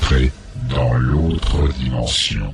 entrez dans l'autre dimension.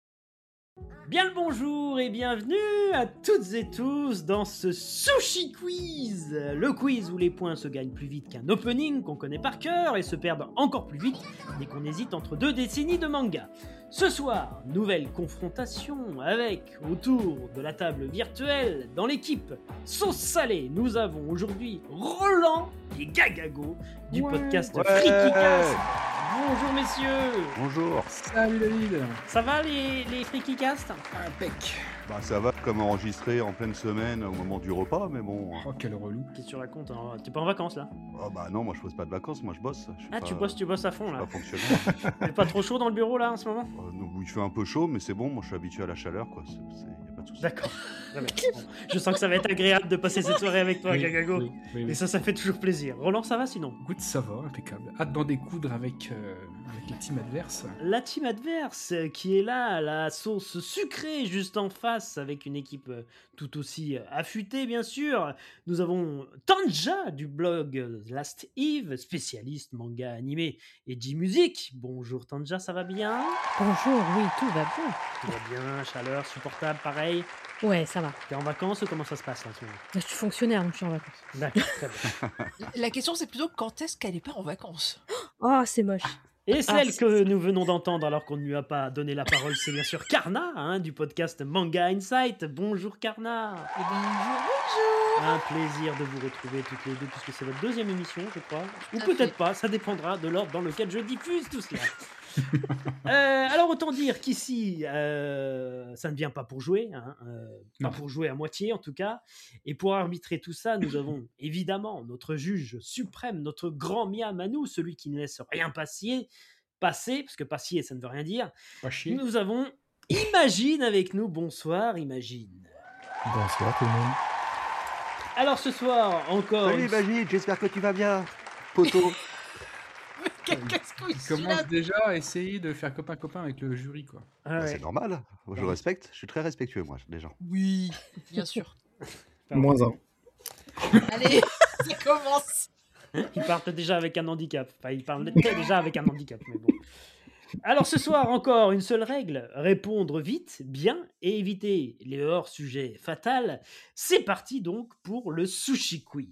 Bien le bonjour et bienvenue à toutes et tous dans ce Sushi Quiz. Le quiz où les points se gagnent plus vite qu'un opening qu'on connaît par cœur et se perdent encore plus vite dès qu'on hésite entre 2 décennies de manga. Ce soir, nouvelle confrontation avec, autour de la table virtuelle, dans l'équipe Sauce Salée, nous avons aujourd'hui Roland et Gagago du podcast Freakycast. Bonjour messieurs. Bonjour. Salut David. Ça va les Freakycast? Impec. Bah ça va comme enregistré en pleine semaine au moment du repas, mais bon. Oh quel relou. Qu'est-ce que tu racontes hein? T'es pas en vacances là? Oh bah non, moi je pose pas de vacances, moi je bosse. Je suis Ah pas- tu bosses à fond je suis là. pas fonctionnaire. C'est pas trop chaud dans le bureau là en ce moment? Donc, il fait un peu chaud, mais c'est bon, moi je suis habitué à la chaleur, quoi. Y a pas de souci. D'accord. Très bien. Bon, je sens que ça va être agréable de passer cette soirée avec toi, Gagago. Oui. Et ça fait toujours plaisir. Roland, ça va sinon? Écoute, ça va, impeccable. Hâte d'en découdre avec la team adverse. La team adverse qui est là, la sauce sucrée juste en face avec une équipe tout aussi affûtée bien sûr. Nous avons Tanja du blog Last Eve, spécialiste manga animé et J-Music. Bonjour Tanja, ça va bien? Bonjour, oui, tout va bien. Tout va bien, chaleur supportable, pareil. Ouais, ça va. T'es en vacances ou comment ça se passe là en ce moment? Je suis fonctionnaire, donc je suis en vacances. D'accord, très bien. La question, c'est plutôt quand est-ce qu'elle n'est pas en vacances? Oh, c'est moche. Et celle que nous venons d'entendre alors qu'on ne lui a pas donné la parole, c'est bien sûr Karna, hein, du podcast Manga Insight. Bonjour Karna. Et bonjour. Un plaisir de vous retrouver toutes les deux, puisque c'est votre deuxième émission, je crois. Ou à peut-être fait. pas, ça dépendra de l'ordre dans lequel je diffuse tout cela. Alors autant dire qu'ici, ça ne vient pas pour jouer, hein, pas Non. pour jouer à moitié en tout cas. Et pour arbitrer tout ça, nous avons évidemment notre juge suprême, notre grand miam à nous, celui qui ne laisse rien passer, parce que passer ça ne veut rien dire. Pas chier. Nous avons Imagine avec nous. Bonsoir Imagine. Bonsoir tout le monde. Alors ce soir encore... Salut Imagine, j'espère que tu vas bien, poteau. Qu'est-ce qu'on Il commence déjà à essayer de faire copain-copain avec le jury, quoi. Ah ouais. C'est normal, moi, je respecte, je suis très respectueux moi, des gens. Oui, bien sûr. Moins un. Allez, ça commence. Ils partent déjà avec un handicap. Enfin, ils partent déjà avec un handicap, mais bon. Alors ce soir encore, une seule règle, répondre vite, bien et éviter les hors-sujets fatals. C'est parti donc pour le Sushi Quiz.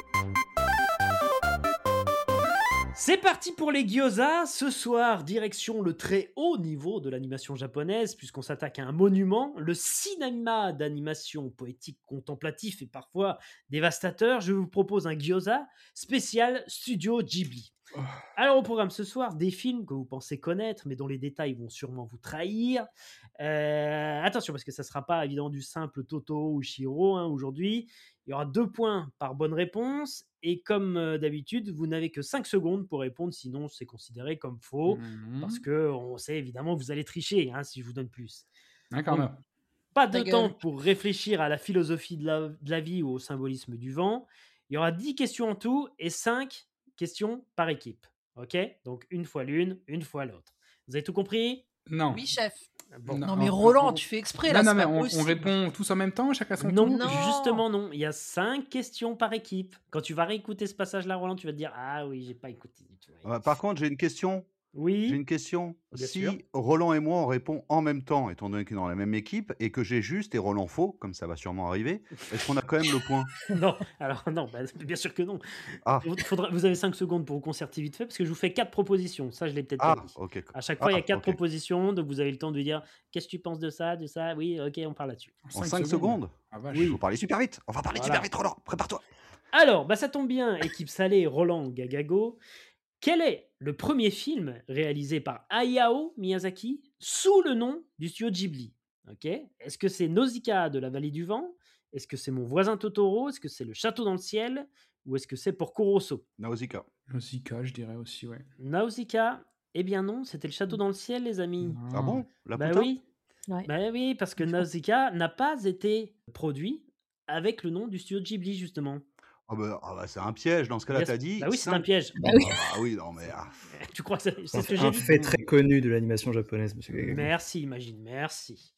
C'est parti pour les gyoza. Ce soir, direction le très haut niveau de l'animation japonaise, puisqu'on s'attaque à un monument, le cinéma d'animation poétique, contemplatif et parfois dévastateur. Je vous propose un gyoza spécial Studio Ghibli. Alors au programme ce soir, des films que vous pensez connaître, mais dont les détails vont sûrement vous trahir. Attention, parce que ça ne sera pas évidemment du simple Totoro ou Chihiro hein, aujourd'hui. Il y aura 2 points par bonne réponse. Et comme d'habitude, vous n'avez que 5 secondes pour répondre, sinon c'est considéré comme faux. Parce qu'on sait évidemment que vous allez tricher hein, si je vous donne plus. D'accord, Donc, non. Pas de Ta temps gueule. pour réfléchir à la philosophie de la vie ou au symbolisme du vent. Il y aura 10 questions en tout et 5 questions par équipe. Ok? Donc une fois l'une, une fois l'autre. Vous avez tout compris? Non. Oui, chef. Bon. Non, mais Roland, tu fais exprès là. Non, c'est mais pas on possible. répond tous en même temps, chacun son Non, tour. Non. justement non. Il y a 5 questions par équipe. Quand tu vas réécouter ce passage-là, Roland, tu vas te dire ah oui, j'ai pas écouté. Tu vois. Par contre, j'ai une question. Oui. Bien Si sûr. Roland et moi on répond en même temps, étant donné qu'on est dans la même équipe, et que j'ai juste et Roland faux, comme ça va sûrement arriver, est-ce qu'on a quand même le point? Non, alors non, bah, bien sûr que non. Ah, Vous avez 5 secondes pour vous concerter vite fait, parce que je vous fais 4 propositions. Ça, je l'ai peut-être pas dit. ok. À chaque fois, il y a 4 ok. propositions, donc vous avez le temps de dire qu'est-ce que tu penses de ça, Oui, ok, on parle là-dessus. En 5 secondes? Ah, vache. Il faut parler super vite. On va parler Voilà. super vite, Roland. Prépare-toi. Alors, bah, ça tombe bien, équipe salée, Roland, Gagago. Quel est le premier film réalisé par Hayao Miyazaki sous le nom du studio Ghibli? Ok. Est-ce que c'est Nausicaa de la vallée du vent? Est-ce que c'est Mon voisin Totoro? Est-ce que c'est Le château dans le ciel? Ou est-ce que c'est Porco Rosso? Nausicaa. Nausicaa, je dirais aussi, ouais. Nausicaa? Eh bien non, c'était Le château dans le ciel, les amis. Ah bon? La Bah putain? oui. Ouais. Bah oui, parce que Nausicaa n'a pas été produit avec le nom du studio Ghibli, justement. Ah bah, c'est un piège. Dans ce cas-là, Bien t'as sûr. dit. Bah oui, c'est un cinq- piège. Bah oui. Ah oui, non mais. Tu crois que c'est ce que j'ai Un dit? fait très connu de l'animation japonaise, monsieur Gagago. Merci, Imagine, merci.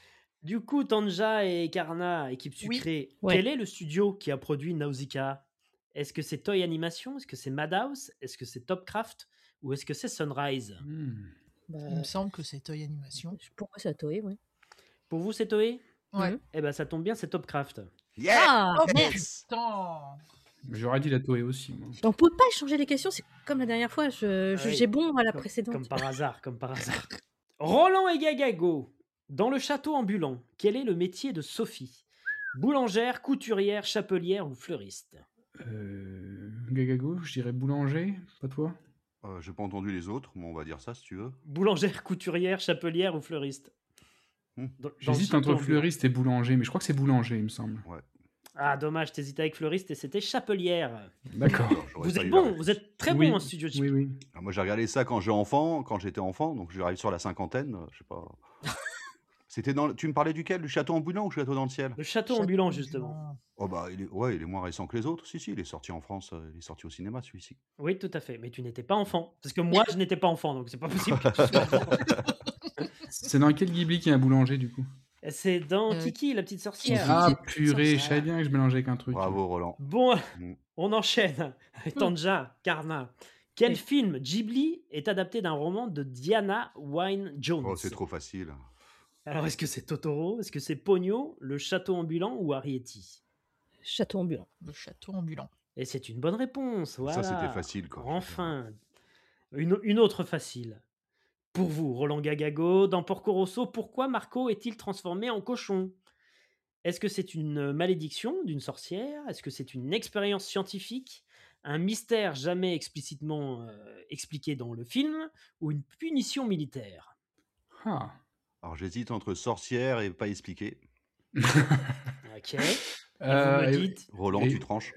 Du coup, Tanja et Karna, équipe Oui. sucrée, Ouais. quel est le studio qui a produit Nausicaa? Est-ce que c'est Toei Animation? Est-ce que c'est Madhouse? Est-ce que c'est Topcraft? ou est-ce que c'est Sunrise? Bah, Il me semble que c'est Toei Animation. pour moi, c'est à Toei, ouais. Pour vous, c'est Toei? Ouais. Mhm. Eh ben, ça tombe bien, c'est Topcraft. Yeah Ah, Oh merde. putain. J'aurais dit la Toei aussi, moi. On peut pas changer les questions, c'est comme la dernière fois. oui. J'ai bon à la Comme précédente. par hasard, comme par hasard. Roland et Gagago. Dans le château ambulant, quel est le métier de Sophie? Boulangère, couturière, chapelière ou fleuriste? Gagago, je dirais boulanger, pas toi? J'ai pas entendu les autres, mais on va dire ça si tu veux. Boulangère, couturière, chapelière ou fleuriste? Hmm. Dans le J'hésite château entre ambulant. fleuriste et boulanger, mais je crois que c'est boulanger, il me semble. Ah, dommage, t'hésitais avec fleuriste et c'était chapelière. D'accord. J'aurais Vous pas êtes eu bon, la- vous êtes très Oui, bon en studio de Oui, oui. Ah, moi j'ai regardé ça quand j'étais enfant, donc j'arrive sur la cinquantaine, je sais pas. C'était dans. Tu me parlais duquel? Du château ambulant ou château dans le ciel? Le château ambulant, justement. Oh bah il est moins récent que les autres. Si, il est sorti en France, il est sorti au cinéma celui-ci. Oui, tout à fait. Mais tu n'étais pas enfant. Parce que moi, je n'étais pas enfant, donc c'est pas possible que tu sois enfant. C'est dans quel Ghibli qu'il y a un boulanger, du coup? C'est dans Euh, Kiki, la petite sorcière. Kiki. Ah, c'est- purée, je ça. savais bien que je mélangeais avec un truc. Bravo Roland. Bon, Mm. on enchaîne. Tanja, Karna. Quel Oui. film Ghibli est adapté d'un roman de Diana Wynne Jones? Oh, c'est trop facile. Alors, est-ce que c'est Totoro? Est-ce que c'est Ponyo, Le Château ambulant ou Arrietty? Château ambulant. Le château ambulant. Et c'est une bonne réponse. Voilà. Ça, c'était facile, quoi. Enfin. Une autre facile. Pour vous, Roland Gagago, dans Porco Rosso, pourquoi Marco est-il transformé en cochon? Est-ce que c'est une malédiction d'une sorcière? Est-ce que c'est une expérience scientifique? Un mystère jamais explicitement expliqué dans le film? Ou une punition militaire? Ah. Alors j'hésite entre sorcière et pas expliqué. Ok. Et vous me dites... Roland, tu tranches.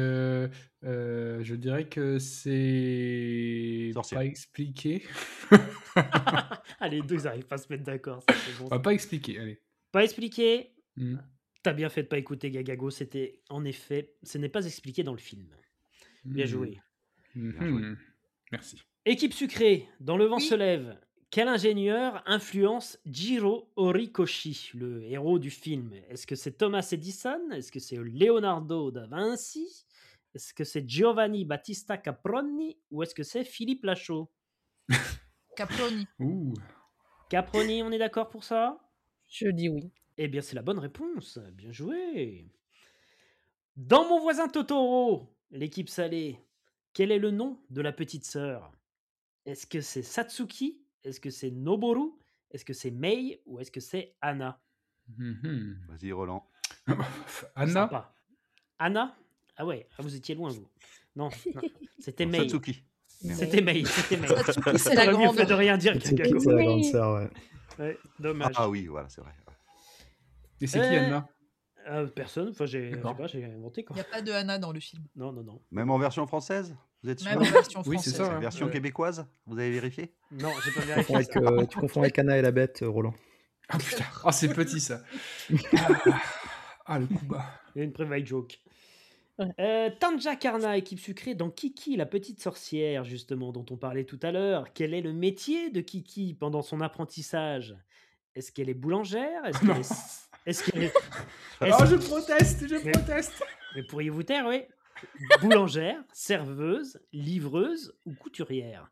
Je dirais que c'est Sorcière. pas expliqué. Allez, deux, ils n'arrivent pas à se mettre d'accord. ça, c'est bon. Pas expliqué, allez. Pas expliqué. Hmm. T'as bien fait de pas écouter Gagago. C'était, en effet, ce n'est pas expliqué dans le film. Bien joué. Bien joué. Merci. Équipe sucrée, dans Le vent Oui. se lève. Quel ingénieur influence Jiro Horikoshi, le héros du film? Est-ce que c'est Thomas Edison? Est-ce que c'est Leonardo da Vinci? Est-ce que c'est Giovanni Battista Caproni? Ou est-ce que c'est Philippe Lachaud? Caproni. Ouh. Caproni, on est d'accord pour ça? Je dis oui. Eh bien, c'est la bonne réponse. Bien joué. Dans Mon voisin Totoro, l'équipe salée, quel est le nom de la petite sœur? Est-ce que c'est Satsuki? Est-ce que c'est Noboru? Est-ce que c'est Mei? Ou est-ce que c'est Anna? Mhm. Vas-y Roland. Anna. Sympa. Anna? Ah ouais, vous étiez loin, vous. Non, non, c'était Mei. Satsuki. C'était Mei. C'était Mei. Satsuki, c'est la T'aurais mieux grande. fait de rien dire, C'est Gagago. la grande sœur, ouais. Ouais, dommage. Ah oui, voilà, c'est vrai. Et c'est qui Anna? Personne, enfin, je sais D'accord. pas, j'ai inventé Il quoi. n'y a pas de Anna dans le film. Non, non, non. Même en version française? Vous êtes sûr? Même en version Oui, française. c'est ça. C'est hein. version Ouais. québécoise? Vous avez vérifié? Non, j'ai pas Tu vérifié. confonds avec, tu confonds avec Anna et la bête, Roland. Ah putain. Oh, c'est petit ça. Ah, le coup bas. Il y a une private joke. Ouais. Tanja Karna, équipe sucrée, dans Kiki, la petite sorcière, justement, dont on parlait tout à l'heure. Quel est le métier de Kiki pendant son apprentissage? Est-ce qu'elle est boulangère? Est-ce qu'elle est... Est-ce qu'elle est... Oh, je proteste, je Mais- proteste. Mais pourriez-vous taire, oui? Boulangère, serveuse, livreuse ou couturière?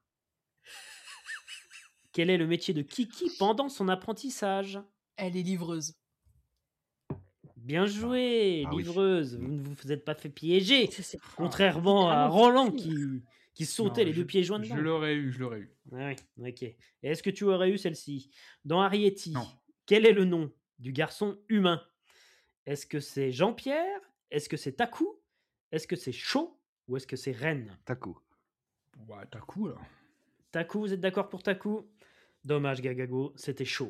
Quel est le métier de Kiki pendant son apprentissage? Elle est livreuse. Bien joué, Ah oui. livreuse. Vous ne vous êtes pas fait piéger. C'est- Contrairement à Évidemment, Roland facile. qui sautait Non, les deux pieds joints Je dedans. l'aurais eu, je l'aurais eu. Ah oui, ok. Et est-ce que tu aurais eu celle-ci? Dans Arrietty, Non. quel est le nom du garçon humain? Est-ce que c'est Jean-Pierre? Est-ce que c'est Taku? Est-ce que c'est Cho? Ou est-ce que c'est Ren? Taku. Ouais, t'as coup alors. Taku, vous êtes d'accord pour Taku? Dommage, Gagago, c'était chaud.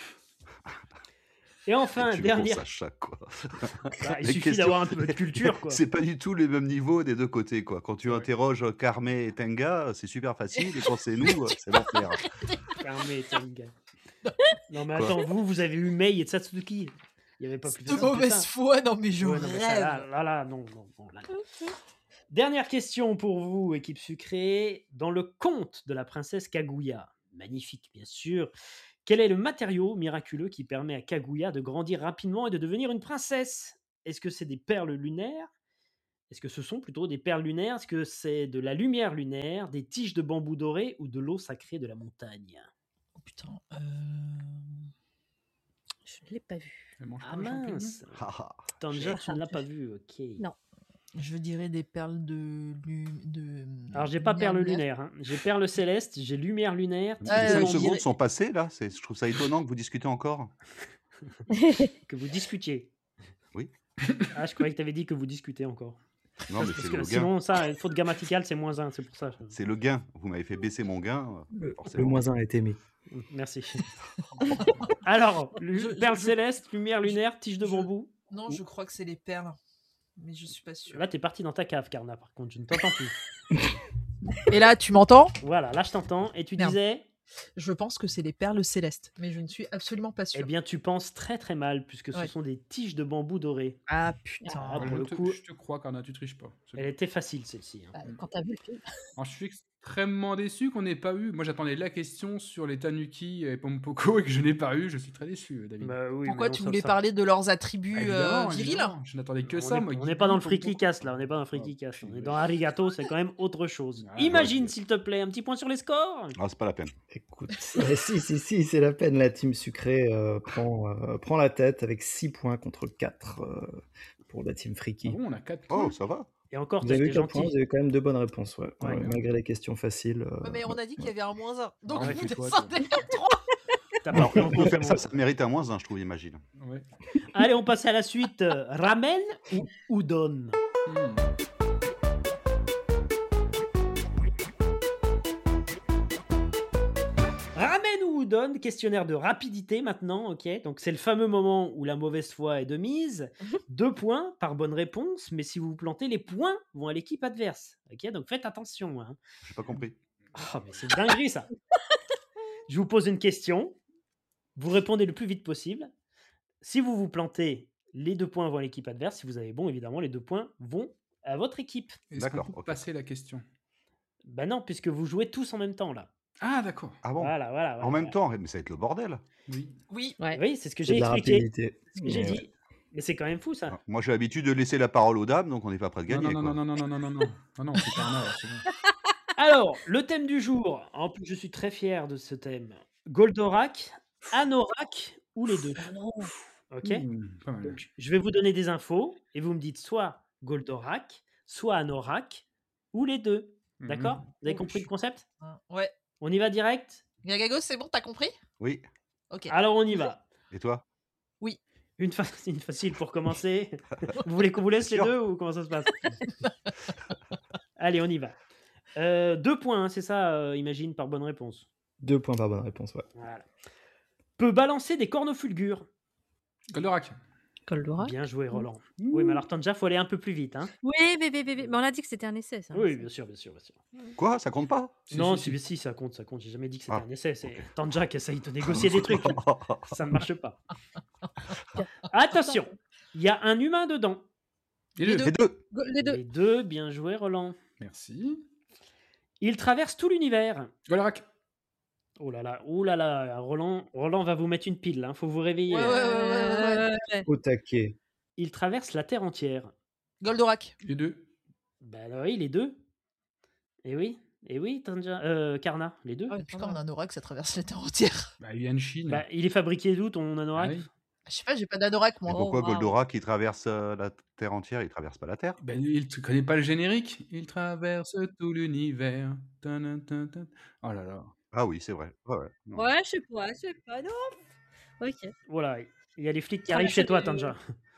Et enfin, Tu le dernière. penses à chaque, quoi. Bah, il Les suffit questions- d'avoir un peu de culture, quoi. C'est pas du tout les mêmes niveaux des deux côtés, quoi. Quand tu Ouais. interroges Carme et Tenga, c'est super facile, et quand c'est nous, c'est l'enfer. Fermé, Tenga. Non, mais Quoi attends, vous avez eu Mei et Satsuki. Il n'y avait pas plus De simple que mauvaise ça. foi, non mais je Ouais, non, mais ça, rêve. là, non, là. Dernière question pour vous, équipe sucrée. Dans le conte de la princesse Kaguya, magnifique bien sûr, quel est le matériau miraculeux qui permet à Kaguya de grandir rapidement et de devenir une princesse? Est-ce que c'est des perles lunaires? Est-ce que ce sont plutôt des perles lunaires? Est-ce que c'est de la lumière lunaire, des tiges de bambou doré ou de l'eau sacrée de la montagne? Oh putain. Je ne l'ai pas vu. Elle mange Ah pas les champignons. mince! Ah, ah. Tanja, tu ne l'as pas vu, ok. Non. Je dirais des perles Alors, j'ai pas perle lunaire. lunaire, hein. J'ai perle céleste, j'ai lumière lunaire, tiges Les de 5 je bambou secondes dirais- sont passées là. Je trouve ça étonnant que vous discutez encore. que vous discutiez. Oui. Ah, je croyais que tu avais dit que vous discutez encore. Non, mais Parce c'est que le gain. sinon, ça, faute grammaticale, c'est -1, c'est pour ça. C'est le gain. Vous m'avez fait baisser mon gain. Le Forcément. moins 1 a été mis. Merci. Alors, Je- perle je- céleste, lumière lunaire, tige de je- bambou. Non, je crois que c'est les perles. Mais je suis pas sûre. Là, t'es parti dans ta cave, Karna, par contre, je ne t'entends plus. Et là, tu m'entends? Voilà, là, je t'entends. Et tu Merde. disais, Je pense que c'est les perles célestes. Mais je ne suis absolument pas eh sûre. bien, tu penses très très mal, puisque ce Ouais. sont des tiges de bambou dorées. Ah putain. Ah, pour le coup- Je te crois, Karna, tu triches pas. C'est Elle bon. était facile, celle-ci. hein. Bah, quand t'as vu le film. Alors, je suis extrêmement déçu qu'on n'ait pas eu. Moi, j'attendais la question sur les Tanuki et Pompoko et que je n'ai pas eu. Je suis très déçu, David. Bah oui, Pourquoi mais tu non, voulais ça- parler de leurs attributs Évidemment, virils? évidemment. Je n'attendais que ça. moi, On n'est Ghibli, pas dans le Pompoko. friki cast là, on n'est pas dans le friki cast. On est dans Arigato, c'est quand même autre chose. Ah, Imagine, ouais. s'il te plaît, un petit point sur les scores. Ah, c'est pas la peine. Écoute, si, c'est la peine. La team sucrée prend la tête avec 6 points contre 4 pour la team Ah Freaky. bon, on a 4 points. Oh, ça va. Et encore, Vous t'as avez eu été 4 points, gentil. vous avez quand même 2 bonnes réponses, ouais. Ouais. Malgré les questions faciles. Ouais, mais on a dit qu'il y avait un -1. Donc Ouais, vous tais-toi, descendez à 3. T'as pas pris en compte Ça, mon- ça mérite un -1, je trouve, imagine. Ouais. Allez, on passe à la suite. Ramen ou udon? Hmm. Ramen ou udon, questionnaire de rapidité maintenant, ok? Donc c'est le fameux moment où la mauvaise foi est de mise. 2 points par bonne réponse, mais si vous vous plantez, les points vont à l'équipe adverse. Ok? Donc faites attention. Hein. J'ai pas compris. Oh, mais c'est une dinguerie ça. Je vous pose une question. Vous répondez le plus vite possible. Si vous vous plantez, les 2 points vont à l'équipe adverse. Si vous avez bon, évidemment, les 2 points vont à votre équipe. Est-ce D'accord, qu'on peut ok. passer la question? Ben non, puisque vous jouez tous en même temps là. Ah, d'accord. Ah bon? Voilà. En même temps, mais ça va être le bordel. Oui. Oui. Ouais. Oui, c'est ce que C'est j'ai de la expliqué. rapidité. C'est ce que j'ai Mais, dit. Mais c'est quand même fou ça. Moi, j'ai l'habitude de laisser la parole aux dames, donc on n'est pas prêt de Non, gagner. non, quoi. non, non, non, non, non, non, non, non, non, c'est Karna, là, c'est bon. Alors, le thème du jour. En plus, je suis très fier de ce thème. Goldorak, Anorak ou les deux. Ah non. Ok. Pas mal. Donc, je vais vous donner des infos et vous me dites soit Goldorak, soit Anorak ou les deux. D'accord? Vous avez compris le concept? Ouais. On y va direct? Gagago, c'est bon, t'as compris? Oui. Ok. Alors, on y va. Et toi? Une facile pour commencer. Vous voulez qu'on vous laisse les Sûr. deux ou comment ça se passe? Allez, on y va. 2 points, hein, c'est ça, imagine, par bonne réponse. 2 points par bonne réponse, ouais. Voilà. Peut balancer des cornofulgures. Goldorak. Goldorak. Bien joué, Roland. Oui, mais alors, Tanja, faut aller un peu plus vite. Hein. Oui, mais on a dit que c'était un essai, ça. Oui, bien sûr, bien sûr. Quoi? Ça compte pas? Non, si, ça compte, ça compte. J'ai jamais dit que c'était Ah. un essai. C'est Tanja qui essaye de négocier des trucs. Ça ne marche pas. Attention, il y a un humain dedans. Et Les le. Les deux. Les deux. Les deux, bien joué, Roland. Merci. Il traverse tout l'univers. Goldorak. Oh là là, Roland va vous mettre une pile, hein, faut vous réveiller. Ouais, hein. ouais. Au taquet. Il traverse la Terre entière. Goldorak. Les deux. Ben oui, les deux. Et oui, Tanja, Karna, les deux. Ah, putain, un anorak, ça traverse la terre entière. Bah, il y a une Chine. Bah, il est fabriqué d'où ton anorak? Ah oui. Je sais pas, j'ai pas d'anorak, Mais moi. pourquoi Oh, wow. Goldorak qui traverse la Terre entière, il traverse pas la Terre? Ben, il ne connaît pas le générique. Il traverse tout l'univers. Tan, tan, tan. Oh là là. Ah oui, c'est vrai. Ouais. Non. Ouais, je sais pas, non. Ok. Voilà, il y a les flics qui Ah, arrivent chez toi, c'est- Tanja.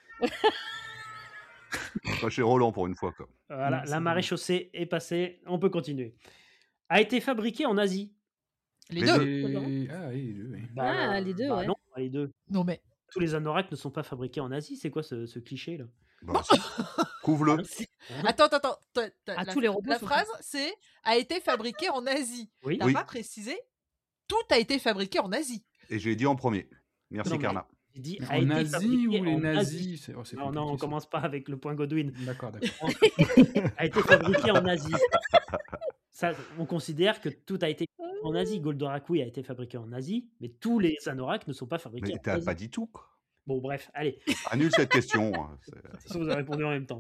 Pas chez Roland pour une fois. Quoi. Voilà, Non, c'est la marée bon. chaussée est passée, on peut continuer. A été fabriqué en Asie. Les Les deux. Ah oui, les deux, oui. Ah, les deux, ouais. Non, pas les deux. Non, mais. Tous les anoraks ne sont pas fabriqués en Asie. C'est quoi ce cliché là? Bah, si. Couvre-le. Attends. Ah, tous les robots La sont phrase, c'est a été fabriqué en Asie. Oui. T'as Oui. pas précisé tout a été fabriqué en Asie. Et je l'ai dit en premier. Merci, Non, mais- Karna. J'ai dit Mais a en été Asie fabriqué ou les en nazis Asie. c'est Non, on compliqué, ça. commence pas avec le point Godwin. D'accord, d'accord. A été fabriqué en Asie. Ça, on considère que tout a été fabriqué en Asie. Goldorak, oui, a été fabriqué en Asie, mais tous les anoraks ne sont pas fabriqués Mais en t'as Asie. pas dit tout. Quoi. Bon, bref, allez, Annule cette question. Hein. de toute façon, vous avez répondu en même temps.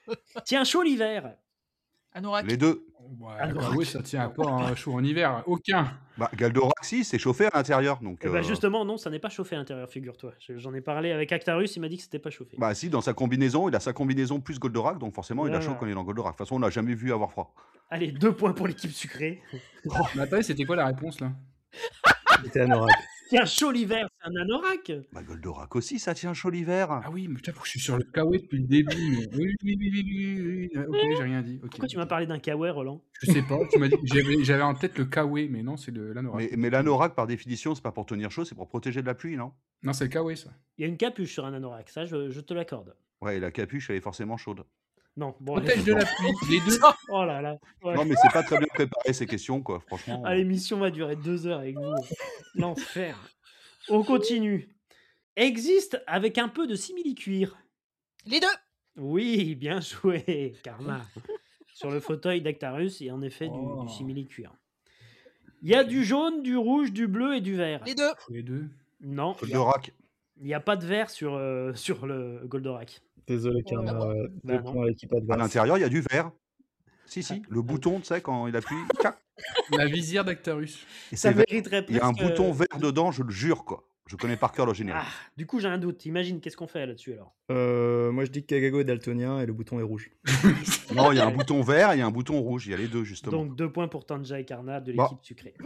Tient chaud l'hiver. Anorak. Les deux. Ouais, Anorak. oui, ça tient pas un chaud en hiver. Aucun. Bah, Goldorak, si, c'est chauffé à l'intérieur. Donc, Eh ben justement, non, ça n'est pas chauffé à l'intérieur, figure-toi. J'en ai parlé avec Actarus, il m'a dit que c'était pas chauffé. bah, si, dans sa combinaison, il a sa combinaison plus Goldorak, donc forcément, il a chaud Voilà. quand il est dans Goldorak. De toute façon, on l'a jamais vu avoir froid. Allez, 2 points pour l'équipe sucrée. Mais attendez, c'était quoi la réponse là? C'était Anorak. Tient chaud l'hiver, c'est un anorak. Bah, Goldorak aussi, ça tient chaud l'hiver. Ah oui, mais putain, je suis sur le kawaii depuis le début. Mais... Oui. Ok, j'ai rien dit. Ok. Pourquoi tu m'as parlé d'un kawaii, Roland? Je sais pas, tu m'as dit que j'avais en tête le kawaii, mais non, c'est l'anorak. Mais l'anorak, par définition, c'est pas pour tenir chaud, c'est pour protéger de la pluie, non? Non, c'est le kawaii, ça. Il y a une capuche sur un anorak, ça je te l'accorde. Ouais, et la capuche, elle est forcément chaude. Non, bon, allez. Protège de la pluie, les deux. Oh là là. Ouais. Non, mais c'est pas très bien préparé, ces questions, quoi, franchement. Ah, l'émission va durer 2 heures avec vous. L'enfer. On continue. Existe avec un peu de simili-cuir. Les deux. Oui, bien joué, Karma. Sur le fauteuil d'Actarus, il y a en effet Oh. du simili-cuir. Il y a du jaune, du rouge, du bleu et du vert. Les deux. Les deux. Non, Goldorak. il n'y a pas de vert sur le Goldorak. Désolé, Karma. Bah 2 non. points à l'équipe À adverse. l'intérieur, il y a du vert. Si, le bouton, tu sais, quand il appuie, tac, La visière d'Actarus. et Ça c'est vert. mériterait Il y a un presque- bouton vert dedans, je le jure, quoi. Je connais par cœur le générique. Ah, du coup, j'ai un doute. Imagine, qu'est-ce qu'on fait là-dessus alors? Moi, je dis que Kagago est daltonien et le bouton est rouge. Non, il y a un bouton vert et il y a un bouton rouge. Il y a les deux, justement. Donc 2 points pour Tanja et Karna de Bah. l'équipe sucrée.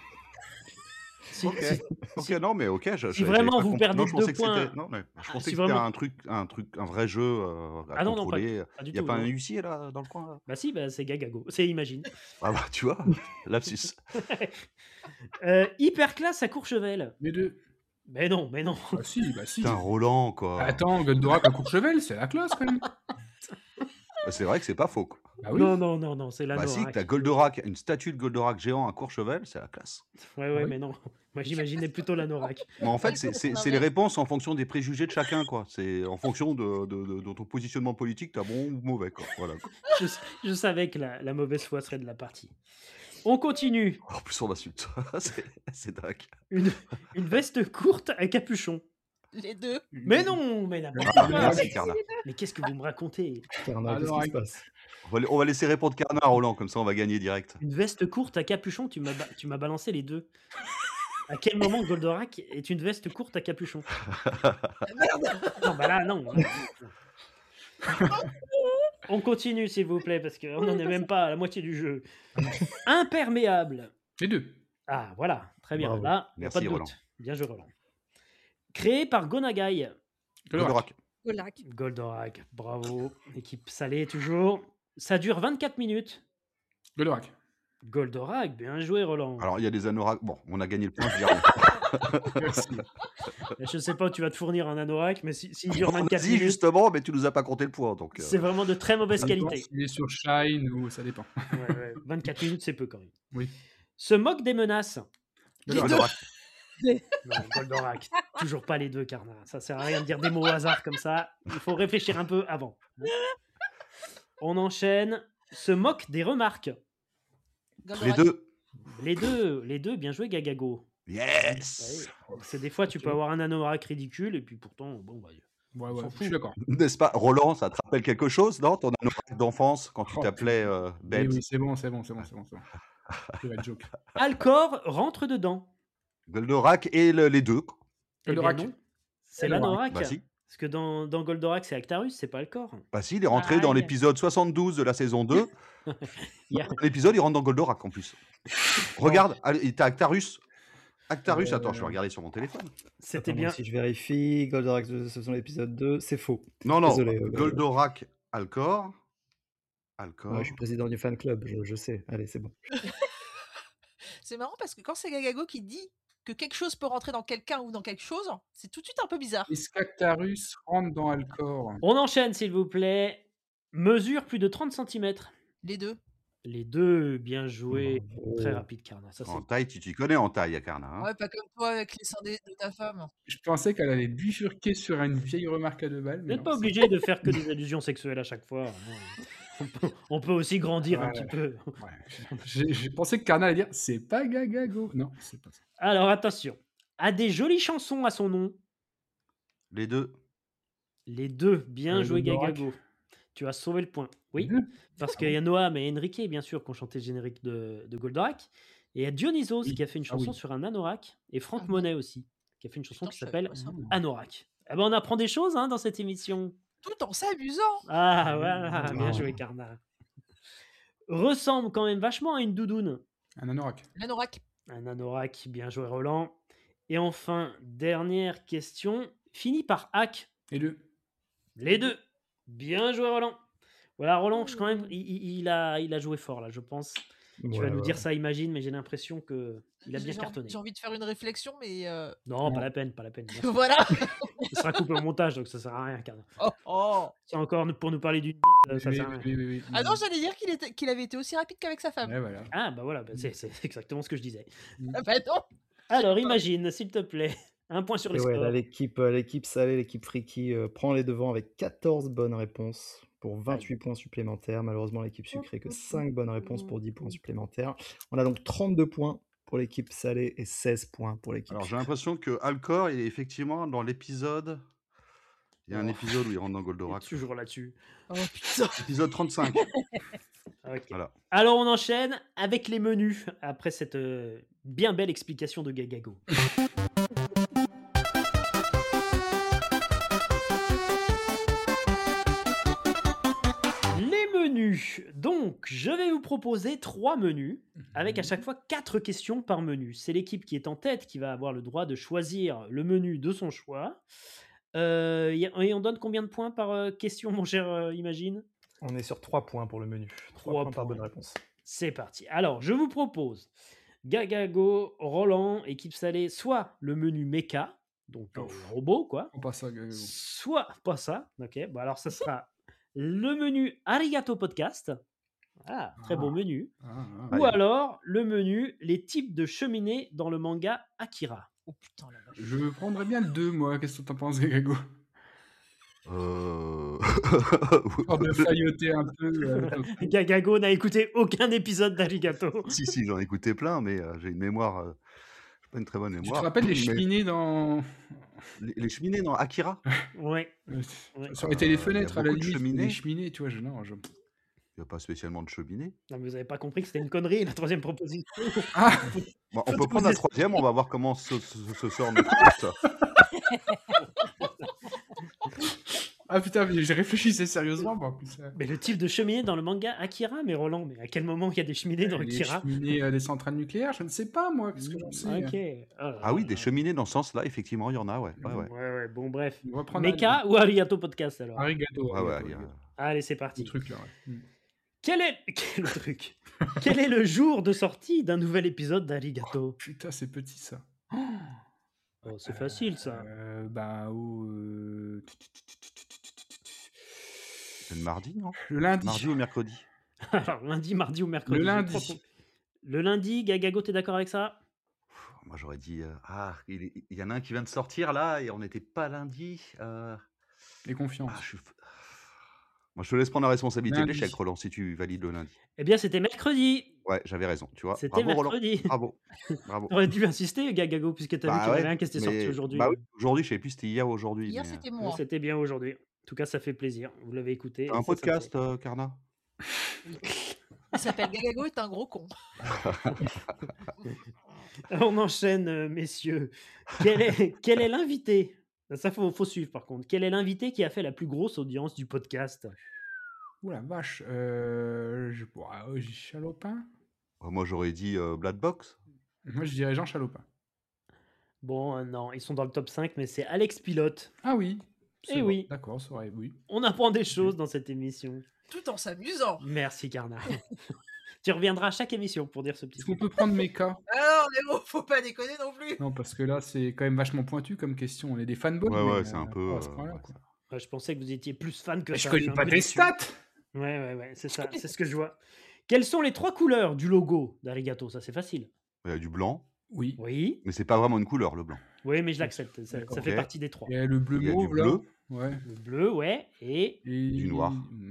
Si- Ok. si- Ok, si- non, mais ok. si vraiment vous perdez non, je pensais 2 que c'était- points- Non, mais je Ah, pensais si que c'était vraiment- un vrai jeu à Ah non, non, contrôler. pas du Il n'y a tout. pas un non. huissier là dans le coin là Bah si, bah, c'est Gagago. C'est Imagine. Ah bah tu vois, lapsus. Hyperclasse à Courchevel. Les deux. Mais non, mais non. Bah si, bah si. Putain, Roland quoi. Attends, Goldorak à Courchevel, c'est la classe quand même. Bah, c'est vrai que c'est pas faux quoi. Bah oui. Non, c'est la Bah si, que t'as Goldorak, une statue de Goldorak géant à Courchevel, c'est la classe. Ouais, Oui. mais non. Moi, j'imaginais plutôt l'anorak. Mais en fait, Ouais, c'est non, les mais- réponses en fonction des préjugés de chacun quoi. C'est en fonction de ton positionnement politique, t'as bon ou mauvais quoi. Voilà. Quoi. Je savais que la mauvaise foi serait de la partie. On continue. En plus on m'insulte. c'est dingue. Une veste courte à capuchon. Les deux. Mais non, mais n'importe Ah, quoi. merci Carla. Mais qu'est-ce que vous me racontez? Karma, qu'est-ce Alors, qui se passe? On va laisser répondre Carla à Roland, comme ça on va gagner direct. Une veste courte à capuchon, tu m'as balancé les deux. À quel moment Goldorak est une veste courte à capuchon? Non, bah là, non. On continue, s'il vous plaît, parce qu'on n'en est même pas à la moitié du jeu. Imperméable. Les deux. Ah, voilà, très bien. Bravo. Là, y a Merci, pas de doute. Roland. Bien joué, Roland. Créé par Gonagai. Goldorak. Golak. Goldorak, bravo. Équipe salée, toujours. Ça dure 24 minutes. Goldorak. Goldorak, bien joué, Roland. Alors il y a des anoraks. Bon, on a gagné le point, je dis rien. Merci. Je sais pas où tu vas te fournir un anorak, mais s'il dure On a 24 dit minutes, justement, mais tu nous as pas compté le point. Donc, c'est vraiment de très mauvaise Ça dépend qualité. s'il est sur Shine ou ça dépend. Ouais, 24 minutes, c'est peu quand même. Oui. Se moque des menaces. Goldorak. Non, Goldorak. Toujours pas les deux, Karna. Ça sert à rien de dire des mots au hasard comme ça. Il faut réfléchir un peu avant. On enchaîne. Se moque des remarques. Les deux. Les deux, bien joué, Gagago. Yes. Ouais, c'est des fois, tu peux avoir un anorak ridicule, et puis pourtant, bon, bah, Ouais, On ouais, s'en je suis fout. d'accord. N'est-ce pas, Roland, ça te rappelle quelque chose, non? Ton anorak d'enfance, quand tu Oh, t'appelais Oui, Bête. oui, c'est bon. C'est la joke. Alcor rentre dedans. Goldorak et les deux. Eh bien Goldorak. non, c'est Goldorak. l'anorak. Bah si. Parce que dans Goldorak, c'est Actarus, c'est pas Alcor. Bah si, il est rentré dans Aïe. l'épisode 72 de la saison 2. Il y a- L'épisode, il rentre dans Goldorak en plus. Regarde, t'as Actarus. Actarus, attends, je vais regarder sur mon téléphone. C'était Attends, bien. Si je vérifie, Goldorak de saison l'épisode 2, c'est faux. Non, non, Désolé, Goldorak, Alcor. Alcor. Ouais, je suis président du fan club, je sais. Allez, c'est bon. C'est marrant parce que quand c'est Gagago qui dit que quelque chose peut rentrer dans quelqu'un ou dans quelque chose, c'est tout de suite un peu bizarre. Est-ce qu'Actarus rentre dans Alcor? On enchaîne, s'il vous plaît. Mesure plus de 30 cm. Les deux. Les deux, bien joué. Bravo. Très rapide, Karna. Ça, En c'est... taille, tu t'y connais en taille, Akarna. Hein. Ouais, pas comme toi avec les seins de ta femme. Je pensais qu'elle allait bifurquer sur une vieille remarque à 2 balles. Vous Mais n'êtes non, pas obligé de faire que des allusions sexuelles à chaque fois. On peut aussi grandir un Ouais. petit peu. Ouais. J'ai pensé que Karna allait dire c'est pas Gagago. Non, c'est pas ça. Alors, attention. A des jolies chansons à son nom. Les deux. Les deux, bien joué, Goldorak. Gagago. Tu as sauvé le point. Oui, Deux. parce qu'il y a Noam et Enrique, bien sûr, qui ont chanté le générique de Goldorak. Et il y a Dionysos Oui. qui a fait une Ah chanson oui. sur un anorak. Et Franck Ah bon Monet aussi, qui a fait une chanson Putain, qui je savais s'appelle pas ça. Anorak. Eh ben, on apprend des choses dans cette émission. Tout en s'amusant. Ah, voilà, bien Ah. joué, Carnat. Ressemble quand même vachement à une doudoune. Un anorak. L'anorak. Un anorak, bien joué, Roland. Et enfin, dernière question, finit par hack. Et deux. Les deux. Bien joué, Roland. Voilà, Roland, quand même, il a joué fort, là, je pense. Tu vas Ouais, nous ouais, dire ouais. ça, imagine, mais j'ai l'impression qu'il a bien J'ai envie, cartonné. j'ai envie de faire une réflexion, mais Non, Non. pas la peine, pas la peine. merci. voilà. Ça sera coupé au montage, donc ça sert à rien, Carnat. Oh. C'est encore pour nous parler d'une bite, ça Oui, sert à rien. oui. Ah non, j'allais dire qu'il avait été aussi rapide qu'avec sa femme. Ouais, voilà. Ah, bah voilà, c'est exactement ce que je disais. Ah bah non. Alors, imagine, s'il te plaît, un point sur les Et ouais, là, scores. l'équipe salée, l'équipe Friki prend les devants avec 14 bonnes réponses pour 28 points supplémentaires. Malheureusement, l'équipe sucrée que 5 bonnes réponses pour 10 points supplémentaires. On a donc 32 points pour l'équipe salée et 16 points pour l'équipe Alors j'ai sucrée. l'impression que Alcor, il est effectivement dans l'épisode. Il y a un Oh. épisode où il rentre dans Il est Goldorak. toujours là-dessus. Oh putain. Épisode 35. Ok. Voilà. Alors, on enchaîne avec les menus, après cette bien belle explication de Gagago. Les menus. Donc, je vais vous proposer 3 menus, avec à chaque fois 4 questions par menu. C'est l'équipe qui est en tête qui va avoir le droit de choisir le menu de son choix. Et on donne combien de points par question, mon cher Imagine? On est sur 3 points pour le menu. 3 3 points par points. bonne réponse. C'est parti. Alors, je vous propose Gagago, Roland, équipe salée, soit le menu mecha, donc robot, quoi. On passe à Gagago. Soit pas ça. Ok, bon, alors ça sera le menu Arigato Podcast. Ah, très beau menu. Ou Allez. alors le menu les types de cheminées dans le manga Akira. Oh putain la vache. Je prendrais bien 2, moi. Qu'est-ce que t'en penses, Gagago? Euh... Histoire de failloter un peu. Gagago n'a écouté aucun épisode d'Arigato. si, j'en ai écouté plein, mais j'ai une mémoire. J'ai pas une très bonne Tu mémoire. te rappelles les mais- cheminées dans. les cheminées dans Akira? Ouais. Ça aurait été les y a fenêtres à la beaucoup de limite. cheminées. Les cheminées, tu vois. Non, Il n'y a pas spécialement de cheminée. Non, mais vous avez pas compris que c'était une connerie, la troisième proposition. Ah Bon, on Faut peut te prendre la poser- troisième, on va voir comment se sort notre ça. Ah putain, mais j'ai réfléchi sérieusement. Bon, en plus, Mais le type de cheminée dans le manga Akira, mais Roland, mais à quel moment il y a des cheminées dans les Akira? cheminées des centrales nucléaires, je ne sais pas, moi. Qu'est-ce que j'en sais? Ok. Oh là Ah oui, là des là. cheminées dans ce sens-là, effectivement, il y en a, ouais. Ouais, bon, bref. On va prendre Mecha ou Arigato Podcast alors? Arigato. Ouais, Arigato. Allez, c'est Le parti. truc là, ouais. Quel est le truc? Quel est le jour de sortie d'un nouvel épisode d'Arigato? Putain, c'est petit ça. Oh, c'est facile ça. Bah, C'est le mardi, non? le lundi. Mardi ou mercredi? Alors, lundi, mardi ou mercredi? Le je lundi. crois qu'on- Le lundi, Gagago, t'es d'accord avec ça? Moi, j'aurais dit... il y en a un qui vient de sortir, là, et on n'était pas lundi. Et confiance. Moi, je te laisse prendre la responsabilité de Lundi. l'échec, Roland, si tu valides le lundi. Eh bien, c'était mercredi. Ouais, j'avais raison, tu vois. C'était Bravo, mercredi. Roland. Bravo. T'aurais dû insister, Gagago, puisque t'as vu qu'il y en avait un qui était sorti mais- aujourd'hui. Bah oui, aujourd'hui, je sais plus si c'était hier ou aujourd'hui. Hier mais, c'était Mais moi. C'était bien aujourd'hui. En tout cas, ça fait plaisir. Vous l'avez écouté. T'as et un ça me podcast, Carnat? Il s'appelle Gagago est un gros con. On enchaîne, messieurs. Quel est l'invité? Ça, faut suivre par contre. Quel est l'invité qui a fait la plus grosse audience du podcast? Ouh la vache. J'ai Chalopin. Moi, j'aurais dit Black Box. Moi, je dirais Jean Chalopin. Bon, non, ils sont dans le top 5, mais c'est Alex Pilote. Ah oui. Eh c'est bon. oui. D'accord, ça aurait, oui. On apprend des choses dans cette émission. Tout en s'amusant. Merci, Carnat. Tu reviendras à chaque émission pour dire ce petit Est-ce qu'on peut prendre Mecha? Alors, mais bon, faut pas déconner non plus. Non, parce que là, c'est quand même vachement pointu comme question. On est des fanboys. Ouais, mais, c'est un peu... pas à ce point-là, quoi. Ouais, je pensais que vous étiez plus fan que Mais ça. je connais suis un pas peu tes déçu. stats. Ouais, c'est ça. C'est ce que je vois. Quelles sont les 3 couleurs du logo d'Arigato? Ça, c'est facile. Il y a du blanc, Oui. Oui. mais c'est pas vraiment une couleur, le blanc. Oui, mais je l'accepte. Ça D'accord. fait Ok. partie des 3. Il y a le bleu Il y a du mauve, là. bleu. Ouais. Le bleu, ouais. Et Et... Du noir.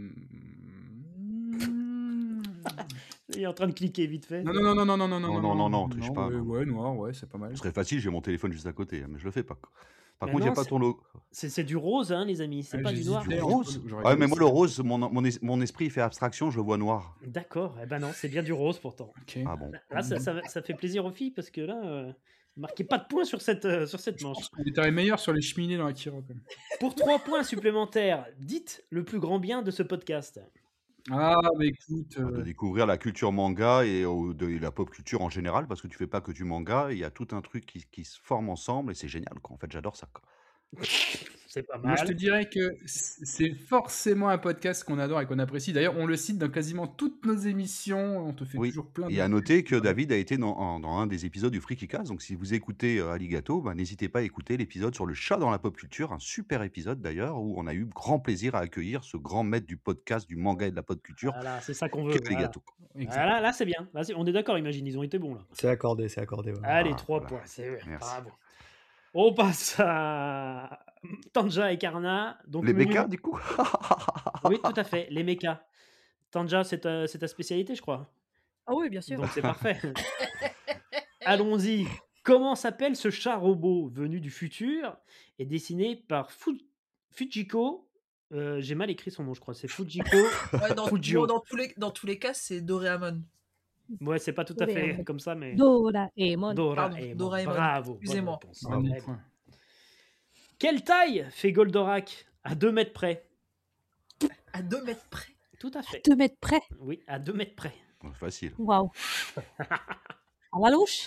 il est en train de cliquer vite fait. Non, Non, triche pas, Ouais, non. ouais, noir, ouais, c'est pas mal. Ce serait facile, j'ai mon téléphone juste à côté, mais je le fais pas. Par Mais contre, il n'y a non, pas ton logo. c'est du rose, hein, les amis, c'est pas du noir. Du rose? Ouais, mais moi, le rose, mon esprit il fait abstraction, je le vois noir. D'accord, eh ben non, c'est bien du rose pourtant. Ah bon. Là, ça fait plaisir aux filles parce que là, marquez pas de points sur cette manche. On était meilleur sur les cheminées dans Akira. Quand même. Pour 3 points supplémentaires, dites le plus grand bien de ce podcast. Ah, mais écoute. De découvrir la culture manga et de la pop culture en général, parce que tu fais pas que du manga, il y a tout un truc qui se forme ensemble et c'est génial, quoi. En fait, j'adore ça, quoi. C'est pas mal. Moi, je te dirais que c'est forcément un podcast qu'on adore et qu'on apprécie. D'ailleurs, on le cite dans quasiment toutes nos émissions. On te fait toujours plein de... Et à noter que David a été dans un des épisodes du Frikicast. Donc, si vous écoutez Alligato, n'hésitez pas à écouter l'épisode sur le chat dans la pop culture. Un super épisode d'ailleurs, où on a eu grand plaisir à accueillir ce grand maître du podcast, du manga et de la pop culture. Voilà, c'est ça qu'on veut. Alligato. Voilà, là, c'est bien. Là, on est d'accord, imagine, ils ont été bons là. C'est accordé. Ouais. Allez, 3 points. Bravo. On passe à Tanja et Karna. Donc, les mechas, du coup. Oui, tout à fait, les mechas. Tanja, c'est ta spécialité, je crois. Ah oui, bien sûr. Donc c'est parfait. Allons-y. Comment s'appelle ce chat robot venu du futur et dessiné par Fujiko? J'ai mal écrit son nom, je crois. C'est Fujiko. Fujio. Dans tous les cas, c'est Doraemon. Ouais, c'est pas tout à fait comme ça, mais... Doraemon. Doraemon. Bravo. Excusez-moi. Quelle taille fait Goldorak à 2 mètres près? À 2 mètres près? Tout à fait. 2 mètres près? Oui, à 2 mètres près. Facile. Waouh. À la louche?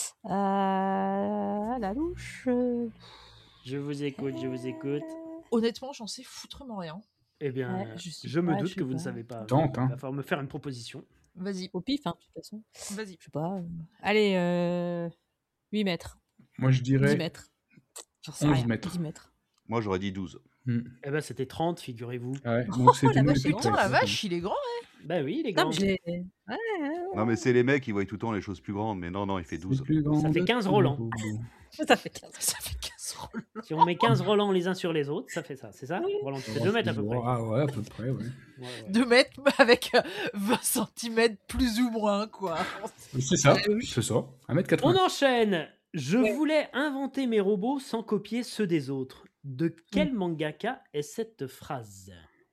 À la louche. Je vous écoute. Honnêtement, j'en sais foutrement rien. Eh bien, je me doute que vous ne savez pas. Tente, Il va falloir me faire une proposition. Vas-y. Au pif, hein, de toute façon. Vas-y. Je sais pas. Allez, 8 mètres. Moi, je dirais 10 mètres. J'en sais 11 rien. mètres. 10 mètres. Moi, j'aurais dit 12. Eh ben, c'était 30, figurez-vous. Ouais, donc c'est la nul, vache, c'est Putain, pas la exact. vache, il est grand, hein? Bah oui, les Non, grands. mais je l'ai. Non, mais c'est les mecs qui voient tout le temps les choses plus grandes. Mais non, il fait 12. Ça fait 15 Roland. Ça fait 15. Ça fait 15 Roland. Si on met 15 Roland les uns sur les autres, ça fait ça. C'est ça? Roland, tu fais 2 mètres à peu près. Ah ouais, à peu près, ouais. Ouais. 2 mètres avec 20 cm plus ou moins, quoi. C'est ça, c'est ça. 1m80. On enchaîne. Je voulais inventer mes robots sans copier ceux des autres. De quel mangaka est cette phrase?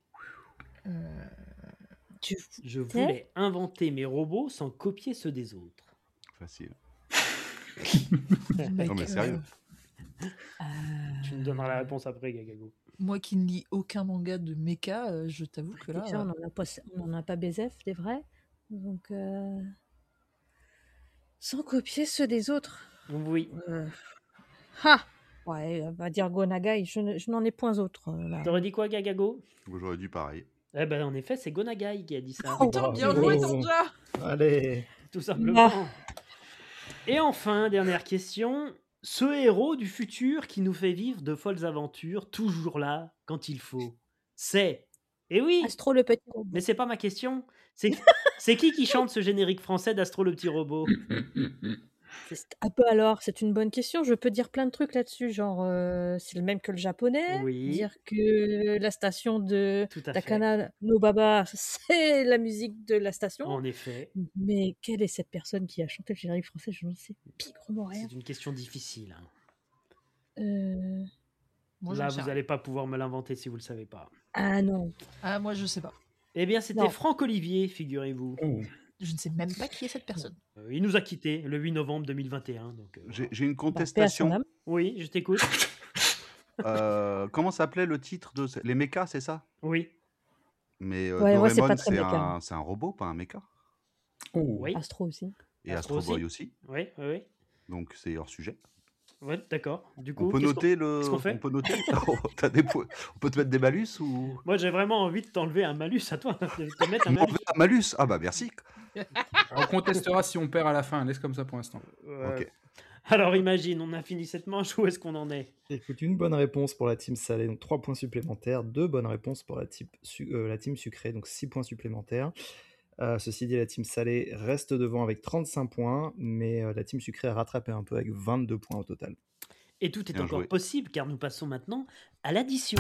Je voulais inventer mes robots sans copier ceux des autres. Facile. Non, mais sérieux. Tu me donneras la réponse après, Gagago. Moi qui ne lis aucun manga de mecha, je t'avoue que là... Déjà, on n'en a pas BZF, c'est vrai. Donc, sans copier ceux des autres. Oui. Ouais, on va dire Gonagai. Je n'en ai point autres. Là. T'aurais dit quoi, Gagago? J'aurais dit pareil. Eh ben, en effet, c'est Gonagai qui a dit ça. Oh, putain, bien joué, Tanja! Allez. Tout simplement. Et enfin, dernière question. Ce héros du futur qui nous fait vivre de folles aventures, toujours là, quand il faut, c'est... Eh oui, Astro le petit robot. mais c'est pas ma question. C'est qui chante ce générique français d'Astro le petit robot? Ah bah alors, c'est une bonne question. Je peux dire plein de trucs là-dessus, genre c'est le même que le japonais. Oui. Dire que la station de Tout à fait. Takana no Baba, c'est la musique de la station. En effet. Mais quelle est cette personne qui a chanté le générique français? Je n'en sais pigrement rien. C'est une question difficile. Moi, Là, j'en sais vous rien. n'allez pas pouvoir me l'inventer si vous le savez pas. Ah non. Ah, moi, je sais pas. Eh bien, c'était Non. Franck Olivier, figurez-vous. Je ne sais même pas qui est cette personne. Il nous a quittés le 8 novembre 2021. Donc, J'ai une Paix à son contestation. âme. oui, je t'écoute. Comment s'appelait le titre de les mechas, c'est ça? Oui. Mais Ouais, moi, c'est Doraemon, pas très c'est mecha. un robot, pas un mecha. Oui. Astro aussi. Et Astro Astro Boy aussi. Oui, oui. Donc c'est hors sujet. Ouais, d'accord. Du coup, On peut noter le. qu'est-ce qu'on fait On peut noter. Oh, t'as des points. On peut te mettre des malus ou. Moi, j'ai vraiment envie de t'enlever un malus à toi. De te mettre un malus. M'enlever un malus. Ah bah merci. On contestera si on perd à la fin. Laisse comme ça pour l'instant. Ok. Alors, imagine, on a fini cette manche. Où est-ce qu'on en est? Écoute, une bonne réponse pour la team salée, donc 3 points supplémentaires. 2 bonnes réponses pour la team sucrée, donc 6 points supplémentaires. Ceci dit, la team salée reste devant avec 35 points, mais la team sucrée a rattrapé un peu avec 22 points au total. Et tout est Bien encore joué. possible, car nous passons maintenant à l'addition.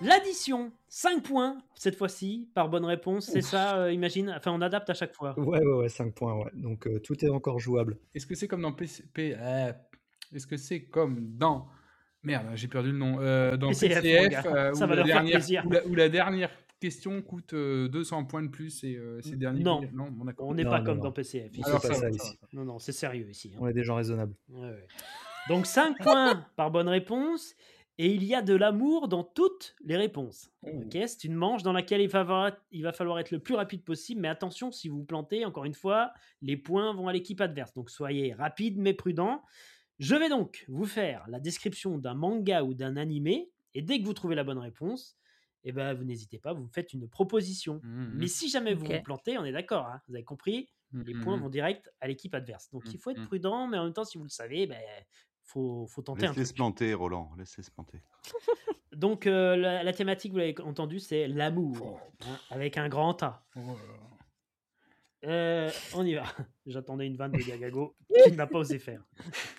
L'addition, 5 points cette fois-ci par bonne réponse, c'est ça, imagine. Enfin, on adapte à chaque fois. Ouais, 5 points, ouais. Donc tout est encore jouable. Est-ce que c'est comme dans Est-ce que c'est comme dans... Merde, j'ai perdu le nom. Dans PCF, PCF, mon gars. Ça va leur faire plaisir. où la dernière question coûte 200 points de plus et c'est le dernier... Non. Non, bon, d'accord. On n'est Non, pas non, comme non. dans PCF. On ici. fait Alors, pas ça ça va, ici. Non, c'est sérieux ici. hein. On est des gens raisonnables. Ouais. Donc 5 points par bonne réponse. Et il y a de l'amour dans toutes les réponses. Ok, c'est une manche dans laquelle il va falloir être le plus rapide possible. Mais attention, si vous vous plantez, encore une fois, les points vont à l'équipe adverse. Donc soyez rapide mais prudent. Je vais donc vous faire la description d'un manga ou d'un animé. Et dès que vous trouvez la bonne réponse, eh ben, vous n'hésitez pas, vous me faites une proposition. Mais si jamais vous Ok. vous plantez, on est d'accord, hein, vous avez compris, les points vont direct à l'équipe adverse. Donc il faut être prudent, mais en même temps, si vous le savez, ben, faut tenter un Laisse-les truc. se planter, Roland. Laisse-les se planter. Donc la thématique, vous l'avez entendu, c'est l'amour, hein, avec un grand A. On y va. J'attendais une vanne de Gagago qu'il n'a pas osé faire.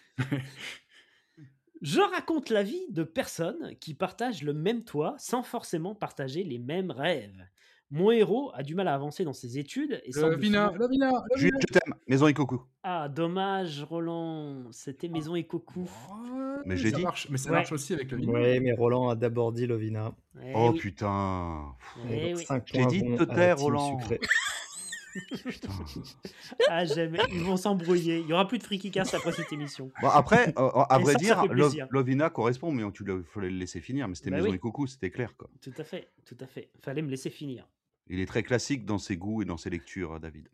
Je raconte la vie de personnes qui partagent le même toit sans forcément partager les mêmes rêves. Mon héros a du mal à avancer dans ses études et semble souvent- Juliette, je t'aime. Maison et Coco. Ah, dommage, Roland. C'était Maison et Coucou. Mais j'ai dit. Mais ça Ouais. marche aussi avec le vin. Ouais, mais Roland a d'abord dit Lovina. Eh Oh oui. putain. Eh oui. 5 Je t'ai points dit de vont te à la taire, team Roland. sucrée. Putain. Ah, jamais. Ils vont s'embrouiller. Il n'y aura plus de frikicast après cette émission. Bon, après, à Et vrai ça dire, fait plaisir. Lovina correspond, mais il fallait le laisser finir. Mais c'était Bah Maison oui. et Coco, c'était clair, quoi. Tout à fait, tout à fait. Fallait me laisser finir. Il est très classique dans ses goûts et dans ses lectures, David.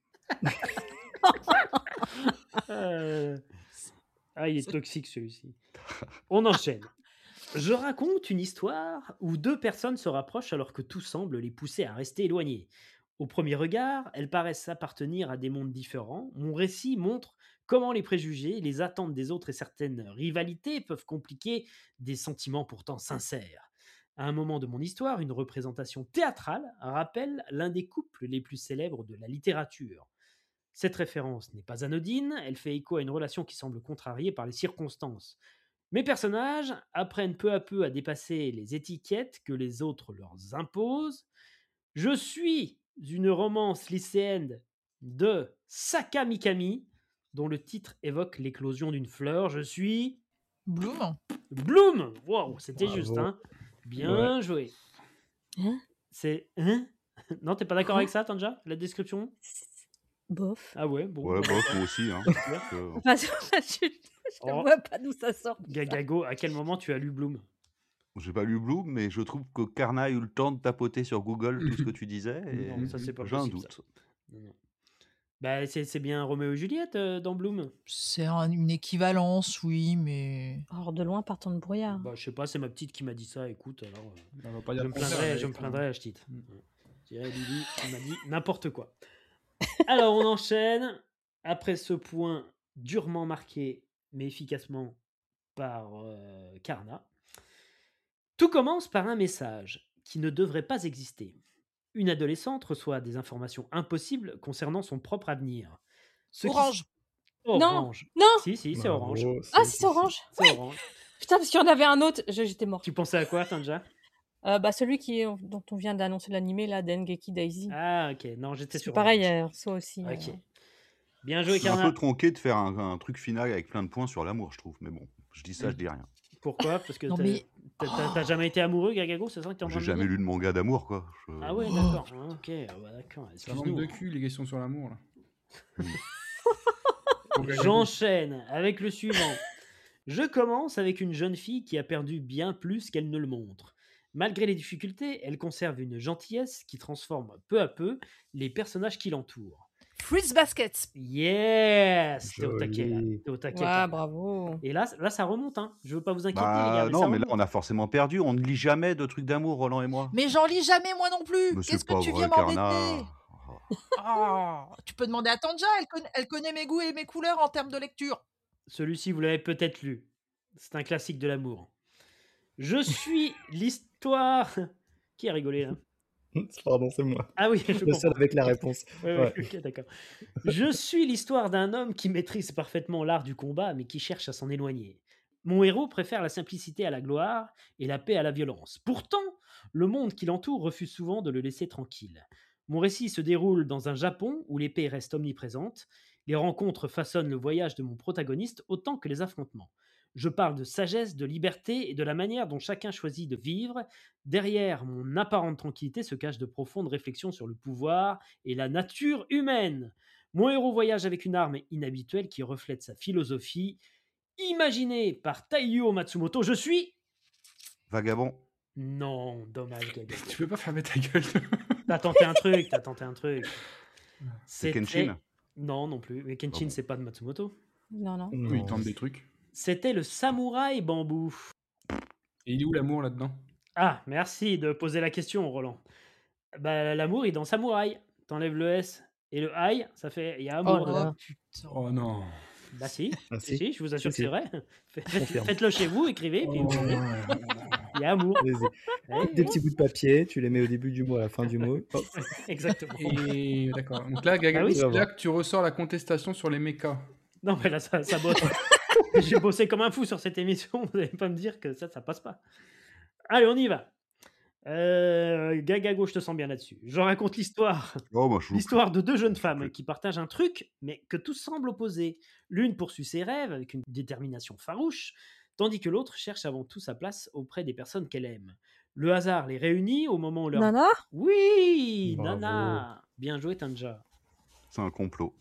Ah, il est toxique celui-ci. On enchaîne. Je raconte une histoire où deux personnes se rapprochent alors que tout semble les pousser à rester éloignés. Au premier regard, elles paraissent appartenir à des mondes différents. Mon récit montre comment les préjugés, les attentes des autres et certaines rivalités peuvent compliquer des sentiments pourtant sincères. À un moment de mon histoire, une représentation théâtrale rappelle l'un des couples les plus célèbres de la littérature. Cette référence n'est pas anodine, elle fait écho à une relation qui semble contrariée par les circonstances. Mes personnages apprennent peu à peu à dépasser les étiquettes que les autres leur imposent. Je suis une romance lycéenne de Saka Mikami, dont le titre évoque l'éclosion d'une fleur. Je suis Bloom. Bloom. Wow, c'était Bravo. juste, hein. Bien joué. Hein? C'est... Hein? Non, t'es pas d'accord avec ça, Tanja? La description? Bof. Ah ouais, bon. Ouais, bof, moi aussi. Hein. Enfin, je Oh. vois pas d'où ça sort. Gagago, à quel moment tu as lu Bloom? J'ai pas lu Bloom, mais je trouve que Karna a eu le temps de tapoter sur Google tout ce que tu disais. Et Non, ça c'est pas j'ai un possible. doute. Ça. Non. Bah, c'est bien Roméo et Juliette dans Bloom. C'est une équivalence, oui, mais. Alors de loin, partant de brouillard. Bah, je sais pas, c'est ma petite qui m'a dit ça. Écoute, alors On va pas je dire me le contraire, plaindrai, mais je me quand plaindrai à petite. Je dirais Lily, elle m'a dit n'importe quoi. Alors on enchaîne après ce point durement marqué mais efficacement par Karna. Tout commence par un message qui ne devrait pas exister. Une adolescente reçoit des informations impossibles concernant son propre avenir. Ce qui- Orange. Orange. Non. Si, c'est Bravo, orange. Ah, c'est orange. C'est orange. Putain, parce qu'il y en avait un autre, j'étais morte. Tu pensais à quoi, Tanja? Bah celui dont on vient d'annoncer l'animé là, Dengeki Daisy. Ah, ok. Non, j'étais C'est sur pareil, orange. ça aussi. Ok. Bien joué, C'est un Karna. peu tronqué de faire un truc final avec plein de points sur l'amour, je trouve. Mais bon, je dis ça, je dis rien. Pourquoi? Parce que Non, mais- t'as jamais été amoureux, Gagago? C'est ça que t'es en train J'ai de me jamais dire? lu de manga d'amour, quoi. Ah ouais, d'accord. Ah, ok, ah bah d'accord. Ça manque Excuse-nous. de cul, les questions sur l'amour, là. J'enchaîne avec le suivant. Je commence avec une jeune fille qui a perdu bien plus qu'elle ne le montre. Malgré les difficultés, elle conserve une gentillesse qui transforme peu à peu les personnages qui l'entourent. Fruits Basket. Yes! T'es au taquet, là. Joli. T'es au taquet, Ouais, Karna. bravo. Et là, ça remonte, hein. Je veux pas vous inquiéter, les Bah gars. Mais non, ça mais là, remonte. on a forcément perdu. On ne lit jamais de trucs d'amour, Roland et moi. Mais j'en lis jamais, moi non plus. Mais c'est Qu'est-ce pas que tu vrai, viens Karna. m'embêter? Tu peux demander à Tanja, elle connaît mes goûts et mes couleurs en termes de lecture. Celui-ci, vous l'avez peut-être lu. C'est un classique de l'amour. Je suis l'histoire... Qui a rigolé, là? Pardon, c'est moi. Ah oui, je Le comprends. seul avec la réponse. Ouais, Ouais. ok, d'accord. Je suis l'histoire d'un homme qui maîtrise parfaitement l'art du combat, mais qui cherche à s'en éloigner. Mon héros préfère la simplicité à la gloire et la paix à la violence. Pourtant, le monde qui l'entoure refuse souvent de le laisser tranquille. Mon récit se déroule dans un Japon où l'épée reste omniprésente. Les rencontres façonnent le voyage de mon protagoniste autant que les affrontements. Je parle de sagesse, de liberté et de la manière dont chacun choisit de vivre. Derrière mon apparente tranquillité se cachent de profondes réflexions sur le pouvoir et la nature humaine. Mon héros voyage avec une arme inhabituelle qui reflète sa philosophie. Imaginé par Taiyo Matsumoto, je suis... Vagabond. Non, dommage, Gaga. Tu peux pas fermer ta gueule. T'as tenté un truc. C'est C'était- Kenshin. Non, non plus. Mais Kenshin, bon. c'est pas de Matsumoto. Non, non. Oui, il Non. tente des trucs. C'était le samouraï bambou. Et il est où l'amour là-dedans? Ah, merci de poser la question, Roland. Bah, l'amour, il est dans samouraï. T'enlèves le S et le I, ça fait... Il y a amour Oh là dedans. là. Putain. Oh non. Bah si, Ah, si, si. je vous assure Si, que si. c'est vrai. Confirme. Faites-le chez vous, écrivez, puis Oh. vous verrez. Il y a amour. Vas-y. Eh, Des petits bouts de papier, tu les mets au début du mot, à la fin du mot. Hop. Exactement. Et d'accord. Donc là, Gaga, Ah oui. c'est là que tu ressors la contestation sur les mechas. Non, mais là, ça bosse. J'ai bossé comme un fou sur cette émission. Vous n'allez pas me dire que ça passe pas. Allez, on y va. Gagago, je te sens bien là-dessus. Je raconte l'histoire. Oh, moi, je vous L'histoire de deux jeunes femmes qui partagent un truc, mais que tous semblent opposés. L'une poursuit ses rêves avec une détermination farouche, tandis que l'autre cherche avant tout sa place auprès des personnes qu'elle aime. Le hasard les réunit au moment où leur... Nana? Oui, Bravo. Nana. Bien joué, Tanja. C'est un complot.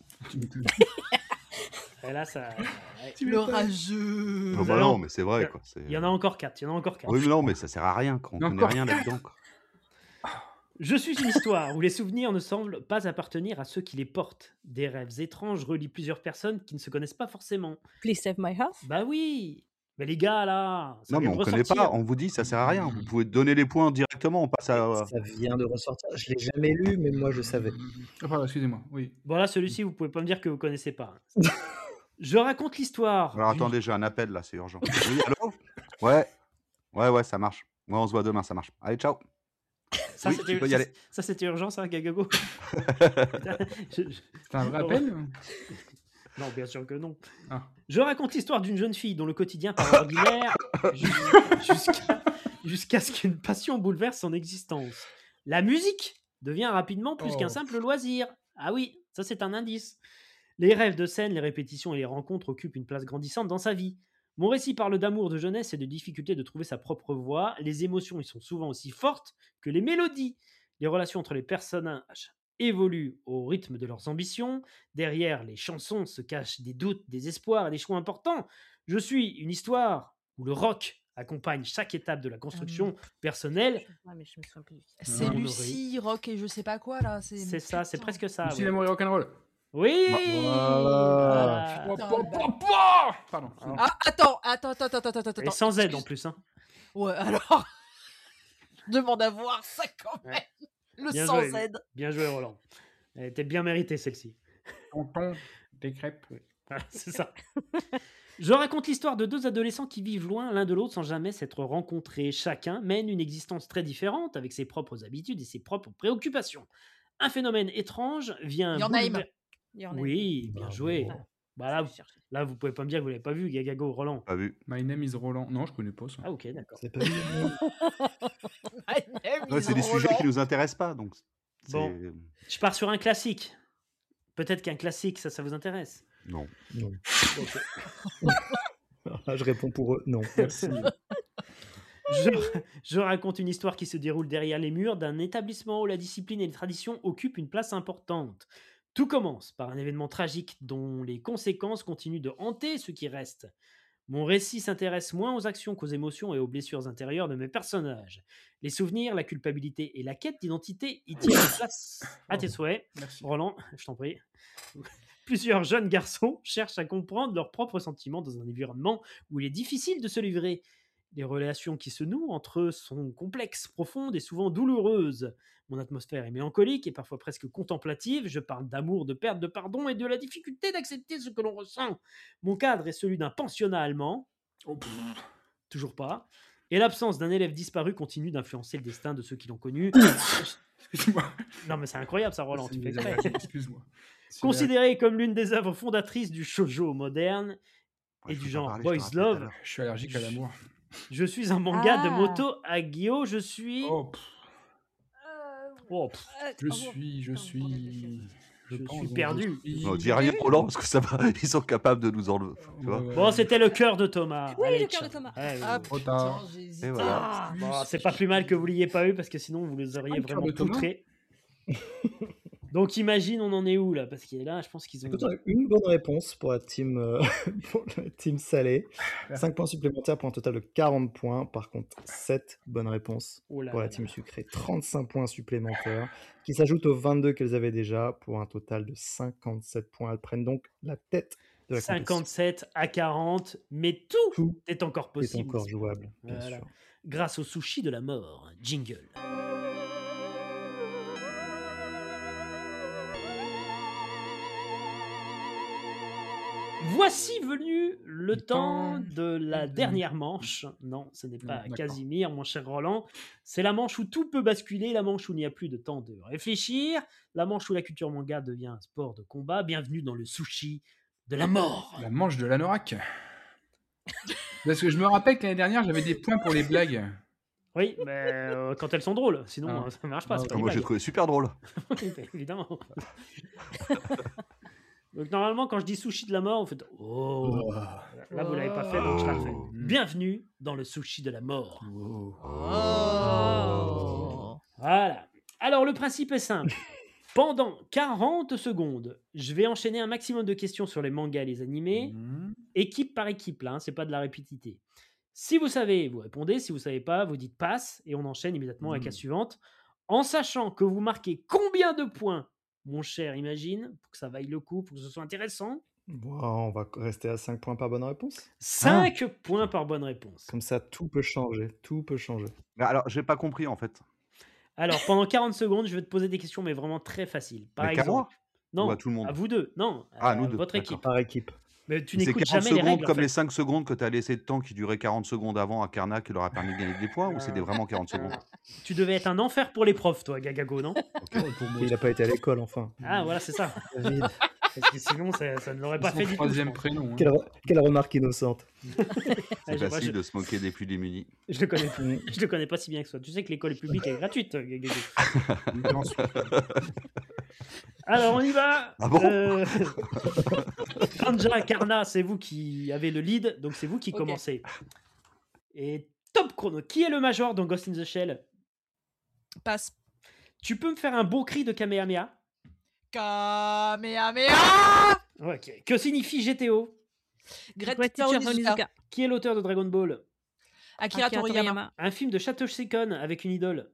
Et là, ça... Le rageux. Ah Nous bah allons- non, mais c'est vrai, quoi. Il y en a encore 4. Oui, mais non, mais ça sert à rien, quoi. On connaît Encore rien là-dedans, quoi. Je suis une histoire où les souvenirs ne semblent pas appartenir à ceux qui les portent. Des rêves étranges relient plusieurs personnes qui ne se connaissent pas forcément. Please save my house? Bah oui. Mais les gars, là... ça Non, mais vient on de connaît ressortir. pas, on vous dit, ça sert à rien. Vous pouvez donner les points directement, on passe à... Ça vient de ressortir. Je l'ai jamais lu, mais moi je savais. Ah, pardon, excusez-moi. Oui. Bon là, celui-ci, vous pouvez pas me dire que vous connaissez pas. Je raconte l'histoire. Alors d'une- attendez, j'ai un appel là, c'est urgent. Oui, allô? Ouais, ça marche. Ouais, on se voit demain, ça marche. Allez, ciao. Ça, Oui, c'était- tu peux y ça, aller. ça, c'était urgent, ça, Gagago. Putain, C'est un vrai appel? Non, bien sûr que non. Ah. Je raconte l'histoire d'une jeune fille dont le quotidien paraît ordinaire jusqu'à ce qu'une passion bouleverse son existence. La musique devient rapidement plus qu'un Oh. simple loisir. Ah oui, ça c'est un indice. Les rêves de scène, les répétitions et les rencontres occupent une place grandissante dans sa vie. Mon récit parle d'amour, de jeunesse et de difficulté de trouver sa propre voie. Les émotions y sont souvent aussi fortes que les mélodies. Les relations entre les personnages évoluent au rythme de leurs ambitions. Derrière les chansons se cachent des doutes, des espoirs et des choix importants. Je suis une histoire où le rock accompagne chaque étape de la construction personnelle. Ouais, mais je me souviens plus. C'est Ah, Lucie, Rock et je sais pas quoi là. C'est ça, c'est Putain. presque ça. Lucie, ouais. l'amour et rock'n'roll. Oui. Voilà. Voilà. Putain, Pardon. Ah, attends. Et sans aide en excuse- plus. Hein. Ouais, alors. Je demande à voir ça quand même. Ouais. Le Bien sans joué. aide. Bien joué, Roland. Elle était bien méritée, celle-ci. Tonton, des crêpes. Voilà, c'est ça. Je raconte l'histoire de deux adolescents qui vivent loin l'un de l'autre sans jamais s'être rencontrés. Chacun mène une existence très différente avec ses propres habitudes et ses propres préoccupations. Un phénomène étrange vient... Your Name. Oui, bien Bravo. joué. Ah, Bah là, vous pouvez pas me dire que vous l'avez pas vu, Gagago, Roland. Pas vu. My name is Roland. Non, je connais pas ça. Ah ok, d'accord. C'est pas vu. Ouais, c'est des sujets qui nous intéressent pas, donc... Bon. c'est- Je pars sur un classique. Peut-être qu'un classique, ça vous intéresse. Non. Non. Ok. Alors là, je réponds pour eux. Non, merci. Je raconte une histoire qui se déroule derrière les murs d'un établissement où la discipline et les traditions occupent une place importante. Tout commence par un événement tragique dont les conséquences continuent de hanter ceux qui restent. Mon récit s'intéresse moins aux actions qu'aux émotions et aux blessures intérieures de mes personnages. Les souvenirs, la culpabilité et la quête d'identité y tiennent une place à tes souhaits. Merci. Roland, je t'en prie. Plusieurs jeunes garçons cherchent à comprendre leurs propres sentiments dans un environnement où il est difficile de se livrer. Les relations qui se nouent entre eux sont complexes, profondes et souvent douloureuses. Mon atmosphère est mélancolique et parfois presque contemplative. Je parle d'amour, de perte, de pardon et de la difficulté d'accepter ce que l'on ressent. Mon cadre est celui d'un pensionnat allemand. Oh, pff. Toujours pas. Et l'absence d'un élève disparu continue d'influencer le destin de ceux qui l'ont connu. Excuse-moi. Non mais c'est incroyable ça, Roland. Tu fais exprès. Excuse-moi. Considéré comme l'une des œuvres fondatrices du shoujo moderne, et je du veux pas genre parler, je te Boys rappelle tout à Love. l'heure. Je suis allergique à l'amour. Je suis un manga de Ah. Moto Hagio. Je suis. Oh, pff, Oh, pff, je suis. je pense suis donc perdu. Non, dis rien, Roland, parce que ça va. Ils sont capables de nous enlever. Tu vois. Bon, c'était le cœur de Thomas. Oui, Allez, le cœur ciao. de Thomas. Ouais, Ah oui. Trop putain, tard. j'ai Et hésité. voilà. Ah. Bon, c'est pas plus mal que vous l'ayez pas eu parce que sinon vous les auriez le cœur vraiment de Thomas. poutrés. Donc imagine, on en est où là? Parce que là, je pense qu'ils ont. Écoute, on a une bonne réponse pour la team, pour la team Salé. 5 points supplémentaires pour un total de 40 points. Par contre, 7 bonnes réponses Oh là pour là la là. team Sucré. 35 points supplémentaires qui s'ajoutent aux 22 qu'elles avaient déjà pour un total de 57 points. Elles prennent donc la tête de la compétition. 57 à 40, mais tout Tout est encore est possible. encore jouable, bien Voilà. sûr. Grâce au sushi de la mort. Jingle. Voici venu le temps de la dernière manche. Non, ce n'est pas d'accord. Casimir, mon cher Roland. C'est la manche où tout peut basculer, la manche où il n'y a plus de temps de réfléchir, la manche où la culture manga devient un sport de combat. Bienvenue dans le sushi de la mort. La manche de l'anorak. Parce que je me rappelle que l'année dernière, j'avais des points pour les blagues. Oui, mais quand elles sont drôles, sinon Ah. ça ne marche pas. Ah, c'est pas Ah, des moi, j'ai blagues. trouvé super drôle. Oui, bah, évidemment. Donc normalement, quand je dis sushi de la mort, vous faites oh. Là, vous l'avez pas fait, donc je la refais. Oh. Bienvenue dans le sushi de la mort. Oh. Voilà. Alors, le principe est simple. Pendant 40 secondes, je vais enchaîner un maximum de questions sur les mangas et les animés, équipe par équipe, là, hein, c'est pas de la répétité. Si vous savez, vous répondez. Si vous savez pas, vous dites passe et on enchaîne immédiatement avec la suivante. En sachant que vous marquez combien de points, mon cher, imagine, pour que ça vaille le coup, pour que ce soit intéressant. Bon, on va rester à 5 points par bonne réponse. 5 points par bonne réponse. Comme ça, tout peut changer. Tout peut changer. Mais alors, j'ai pas compris en fait. Alors, pendant 40 secondes, je vais te poser des questions, mais vraiment très faciles. Par Mais qu'à exemple, moi non, Ou à tout le monde à vous deux. Non, Ah, à nous deux, votre d'accord. équipe. Par équipe. Mais tu C'est n'écoutes 40 jamais les secondes règles. en comme fait. les 5 secondes que tu as laissé de temps qui durait 40 secondes avant à Karna qui leur a permis de gagner des points ou c'était vraiment 40 secondes Tu devais être un enfer pour les profs, toi, Gagago, non? Il n'a pas été à l'école, enfin. Ah, voilà, c'est ça. David, Parce que sinon, ça ne l'aurait pas Son fait du tout. troisième je pense. prénom. hein. quelle remarque innocente. Ah, C'est je- facile je- de se moquer des plus démunis. Je le connais pas. Je le connais pas si bien que ça. Tu sais que l'école publique est gratuite, Gagago. J'en suis. Alors, on y va. Ah bon Kanja, Karna, c'est vous qui avez le lead, donc c'est vous qui Ok. commencez. Et top chrono. Qui est le major dans Ghost in the Shell? Passe. Tu peux me faire un beau cri de Kamehameha? Kamehameha. Ok. Que signifie GTO? Great Great Teacher Teacher Onizuka. Onizuka. Qui est l'auteur de Dragon Ball? Akira Toriyama. Un film de Satoshi Kon avec une idole.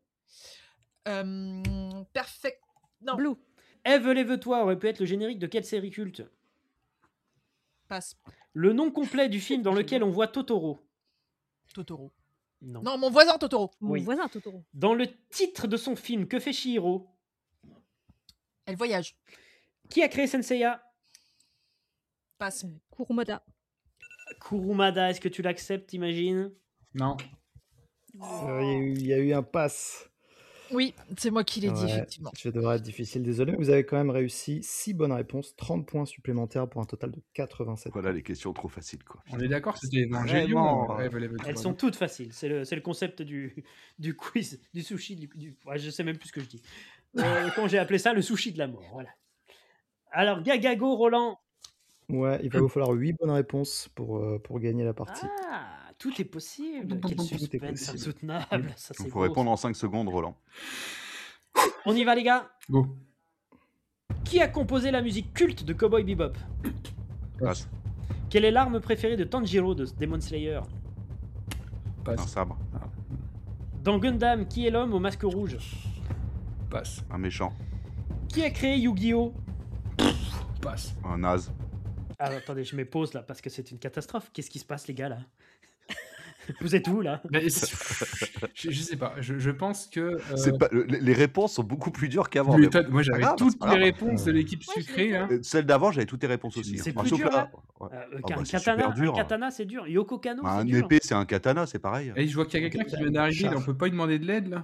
Perfect. Non. Blue. Eve, lève-toi aurait pu être le générique de quelle série culte? Passe. Le nom complet du film dans lequel on voit Totoro. Totoro. Non. Non, mon voisin Totoro. Mon Oui. voisin Totoro. Dans le titre de son film, que fait Chihiro? Elle voyage. Qui a créé Senseiya? Passe. Kurumada. Kurumada, est-ce que tu l'acceptes, imagine? Non. Il y a eu un pass. Oui, c'est moi qui l'ai dit, Ouais, effectivement. je devrais être difficile, désolé, mais vous avez quand même réussi 6 bonnes réponses, 30 points supplémentaires pour un total de 87 Voilà les questions trop faciles quoi. On est d'accord, c'était Vraiment. Evangelion. Eve, lève-toi. Elles sont toutes faciles. C'est le concept du quiz, du sushi. Ouais, je sais même plus ce que je dis. Quand j'ai appelé ça le sushi de la mort. Voilà. Alors, Gagago, Roland. Ouais, il va vous falloir 8 bonnes réponses pour gagner la partie. Ah, tout est possible. Tout Quel est suspense possible. insoutenable. Ça, Il c'est faut beau. répondre en 5 secondes Roland. On y va, les gars. Go. Qui a composé la musique culte de Cowboy Bebop? Passe. Quelle est l'arme préférée de Tanjiro de Demon Slayer? Un Passe. sabre, Dans Gundam, qui est l'homme au masque rouge? Passe. un méchant, Qui a créé Yu-Gi-Oh? Passe. un naze. Ah, attendez, je mets pause là parce que c'est une catastrophe. Qu'est-ce qui se passe, les gars, là? Vous êtes où, là? Mais je sais pas. Je pense que. C'est pas- les réponses sont beaucoup plus dures qu'avant. tu mais m'étonnes, bon, moi c'est pas j'avais grave, toutes c'est pas les grave. réponses de l'équipe Ouais, je sucrée l'ai là. Celle d'avant, j'avais toutes les réponses aussi. C'est Enfin, plus sauf dur, là- là. ouais. Qu'un bah, c'est katana, super dur. un katana, c'est dur. Yoko Kano, Bah, c'est un dur. épée, c'est un katana, c'est pareil. Et je vois qu'il y a quelqu'un qui vient d'arriver, là, on peut pas lui demander de l'aide là.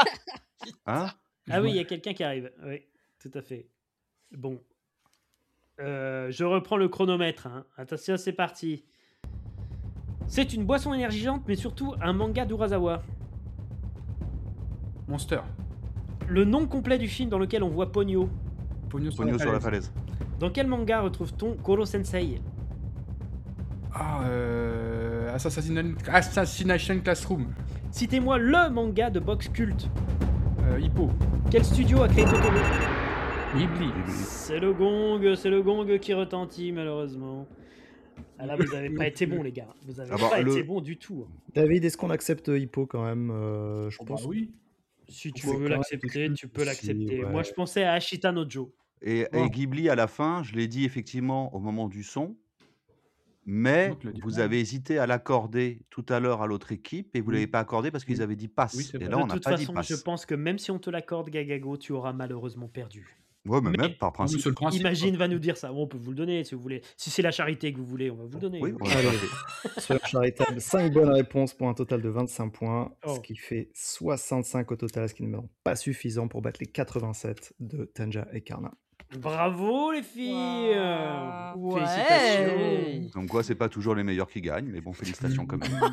Hein Ah oui, il y a quelqu'un qui arrive. Oui, tout à fait. Bon. Je reprends le chronomètre. Hein. Attention, c'est parti. C'est une boisson énergisante, mais surtout un manga d'Urasawa. Monster. Le nom complet du film dans lequel on voit Ponyo. Pogno Pogno sur la falaise. Dans quel manga retrouve-t-on Koro Sensei? Assassination Classroom. Citez-moi le manga de boxe culte. Hippo. Quel studio a créé Totoro? Ghibli. C'est le gong qui retentit malheureusement. Ah là, vous n'avez pas été bon, les gars. Vous n'avez pas été bon du tout. David, est-ce qu'on accepte Hippo quand même? Je Oh, pense. bah oui. Si tu C'est veux quand l'accepter, même tu peux l'accepter. ouais. Moi, je pensais à Ashita Nojo. Et Oh. Ghibli à la fin, je l'ai dit effectivement au moment du son, mais Donc, le vous diplôme. avez hésité à l'accorder tout à l'heure à l'autre équipe et vous ne Oui. l'avez pas accordé parce qu'ils Oui. avaient dit passe. Oui, c'est Et vrai. là, on De n'a toute pas dit façon, passe. je pense que même si on te l'accorde, Gagago, tu auras malheureusement perdu. Ouais, mais Mais- même par Non, mais principe. c'est le principe. Imagine va nous dire ça. Bon, on peut vous le donner si vous voulez. Si c'est la charité que vous voulez, on va vous le donner. Oui, on l'a Allez. pas fait. Soyons charitables, 5 bonnes réponses pour un total de 25 points, Oh. ce qui fait 65 au total, ce qui n'est pas suffisant pour battre les 87 de Tanja et Karna. Bravo les filles. Waouh. Félicitations. Ouais. Comme quoi, c'est pas toujours les meilleurs qui gagnent, mais bon, félicitations quand même.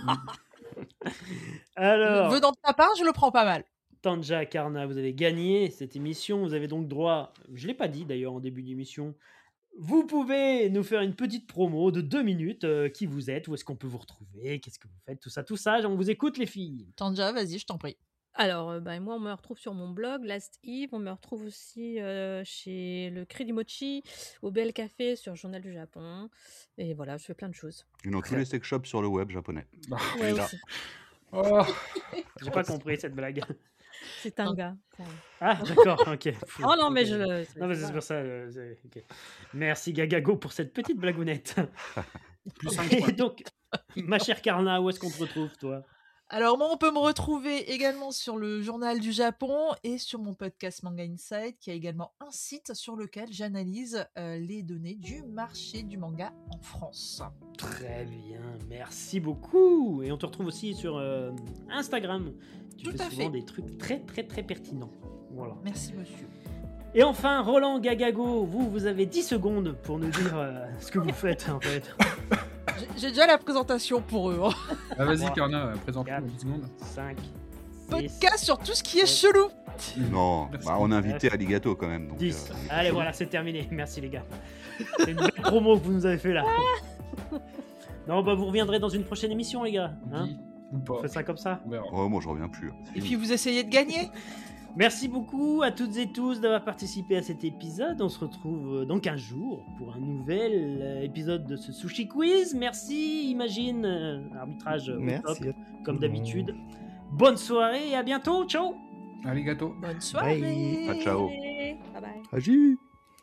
Alors, Venant de ta part, je le prends pas mal. Tanja, Karna, vous avez gagné cette émission. Vous avez donc droit, je ne l'ai pas dit d'ailleurs en début d'émission, vous pouvez nous faire une petite promo de 2 minutes. Qui vous êtes, où est-ce qu'on peut vous retrouver, qu'est-ce que vous faites, tout ça. On vous écoute les filles. Tanja, vas-y, je t'en prie. Alors, moi, on me retrouve sur mon blog, Last Eve. On me retrouve aussi chez le Cri du Mochi, au Bel Café, sur Journal du Japon. Et voilà, je fais plein de choses. Et dans tous les sex shops sur le web japonais. Ouais, là. aussi. Oh. J'ai pas compris cette blague. C'est un gars. Ah, d'accord, ok. Oh non, mais Ok. je le. Non, mais c'est pour ça. Ok. Merci Gagago pour cette petite blagounette. Plus 5 Et points. donc, ma chère Karna, où est-ce qu'on te retrouve, toi? Alors moi, on peut me retrouver également sur le Journal du Japon et sur mon podcast Manga Insight, qui a également un site sur lequel j'analyse les données du marché du manga en France. Très bien, merci beaucoup. Et on te retrouve aussi sur Instagram. Tu Tout fais à souvent fait. des trucs très très très pertinents. Voilà. Merci monsieur. Et enfin, Roland Gagago, vous avez 10 secondes pour nous dire ce que vous faites en fait. J'ai déjà la présentation pour eux. Hein. Ah, vas-y, Trois, Karna, présente-nous en quatre. 10 secondes. 5, 6, Podcast sur tout ce qui est chelou. Non, Merci. bah, on a invité Alligato quand même. Donc, 10. Allez, voilà, c'est terminé. Merci les gars. C'est une belle promo que vous nous avez fait là. Non, bah vous reviendrez dans une prochaine émission les gars. Hein, Oui, ou pas. on fait ça comme ça. On verra. Oh, moi je reviens plus. C'est Et fini. puis vous essayez de gagner. Merci beaucoup à toutes et tous d'avoir participé à cet épisode. On se retrouve dans 15 jours pour un nouvel épisode de ce Sushi Quiz. Merci, Imagine, arbitrage au Merci. top, à tout comme le monde. d'habitude. Bonne soirée et à bientôt. Ciao. Allez, gâteau. Bonne soirée. Bye. Ah, ciao. Bye bye. Agi.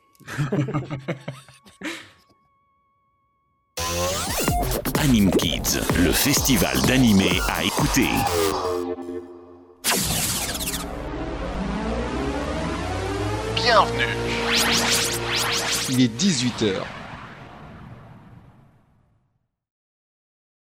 Anime Kids, le festival d'animé à écouter. Bienvenue. Il est 18h.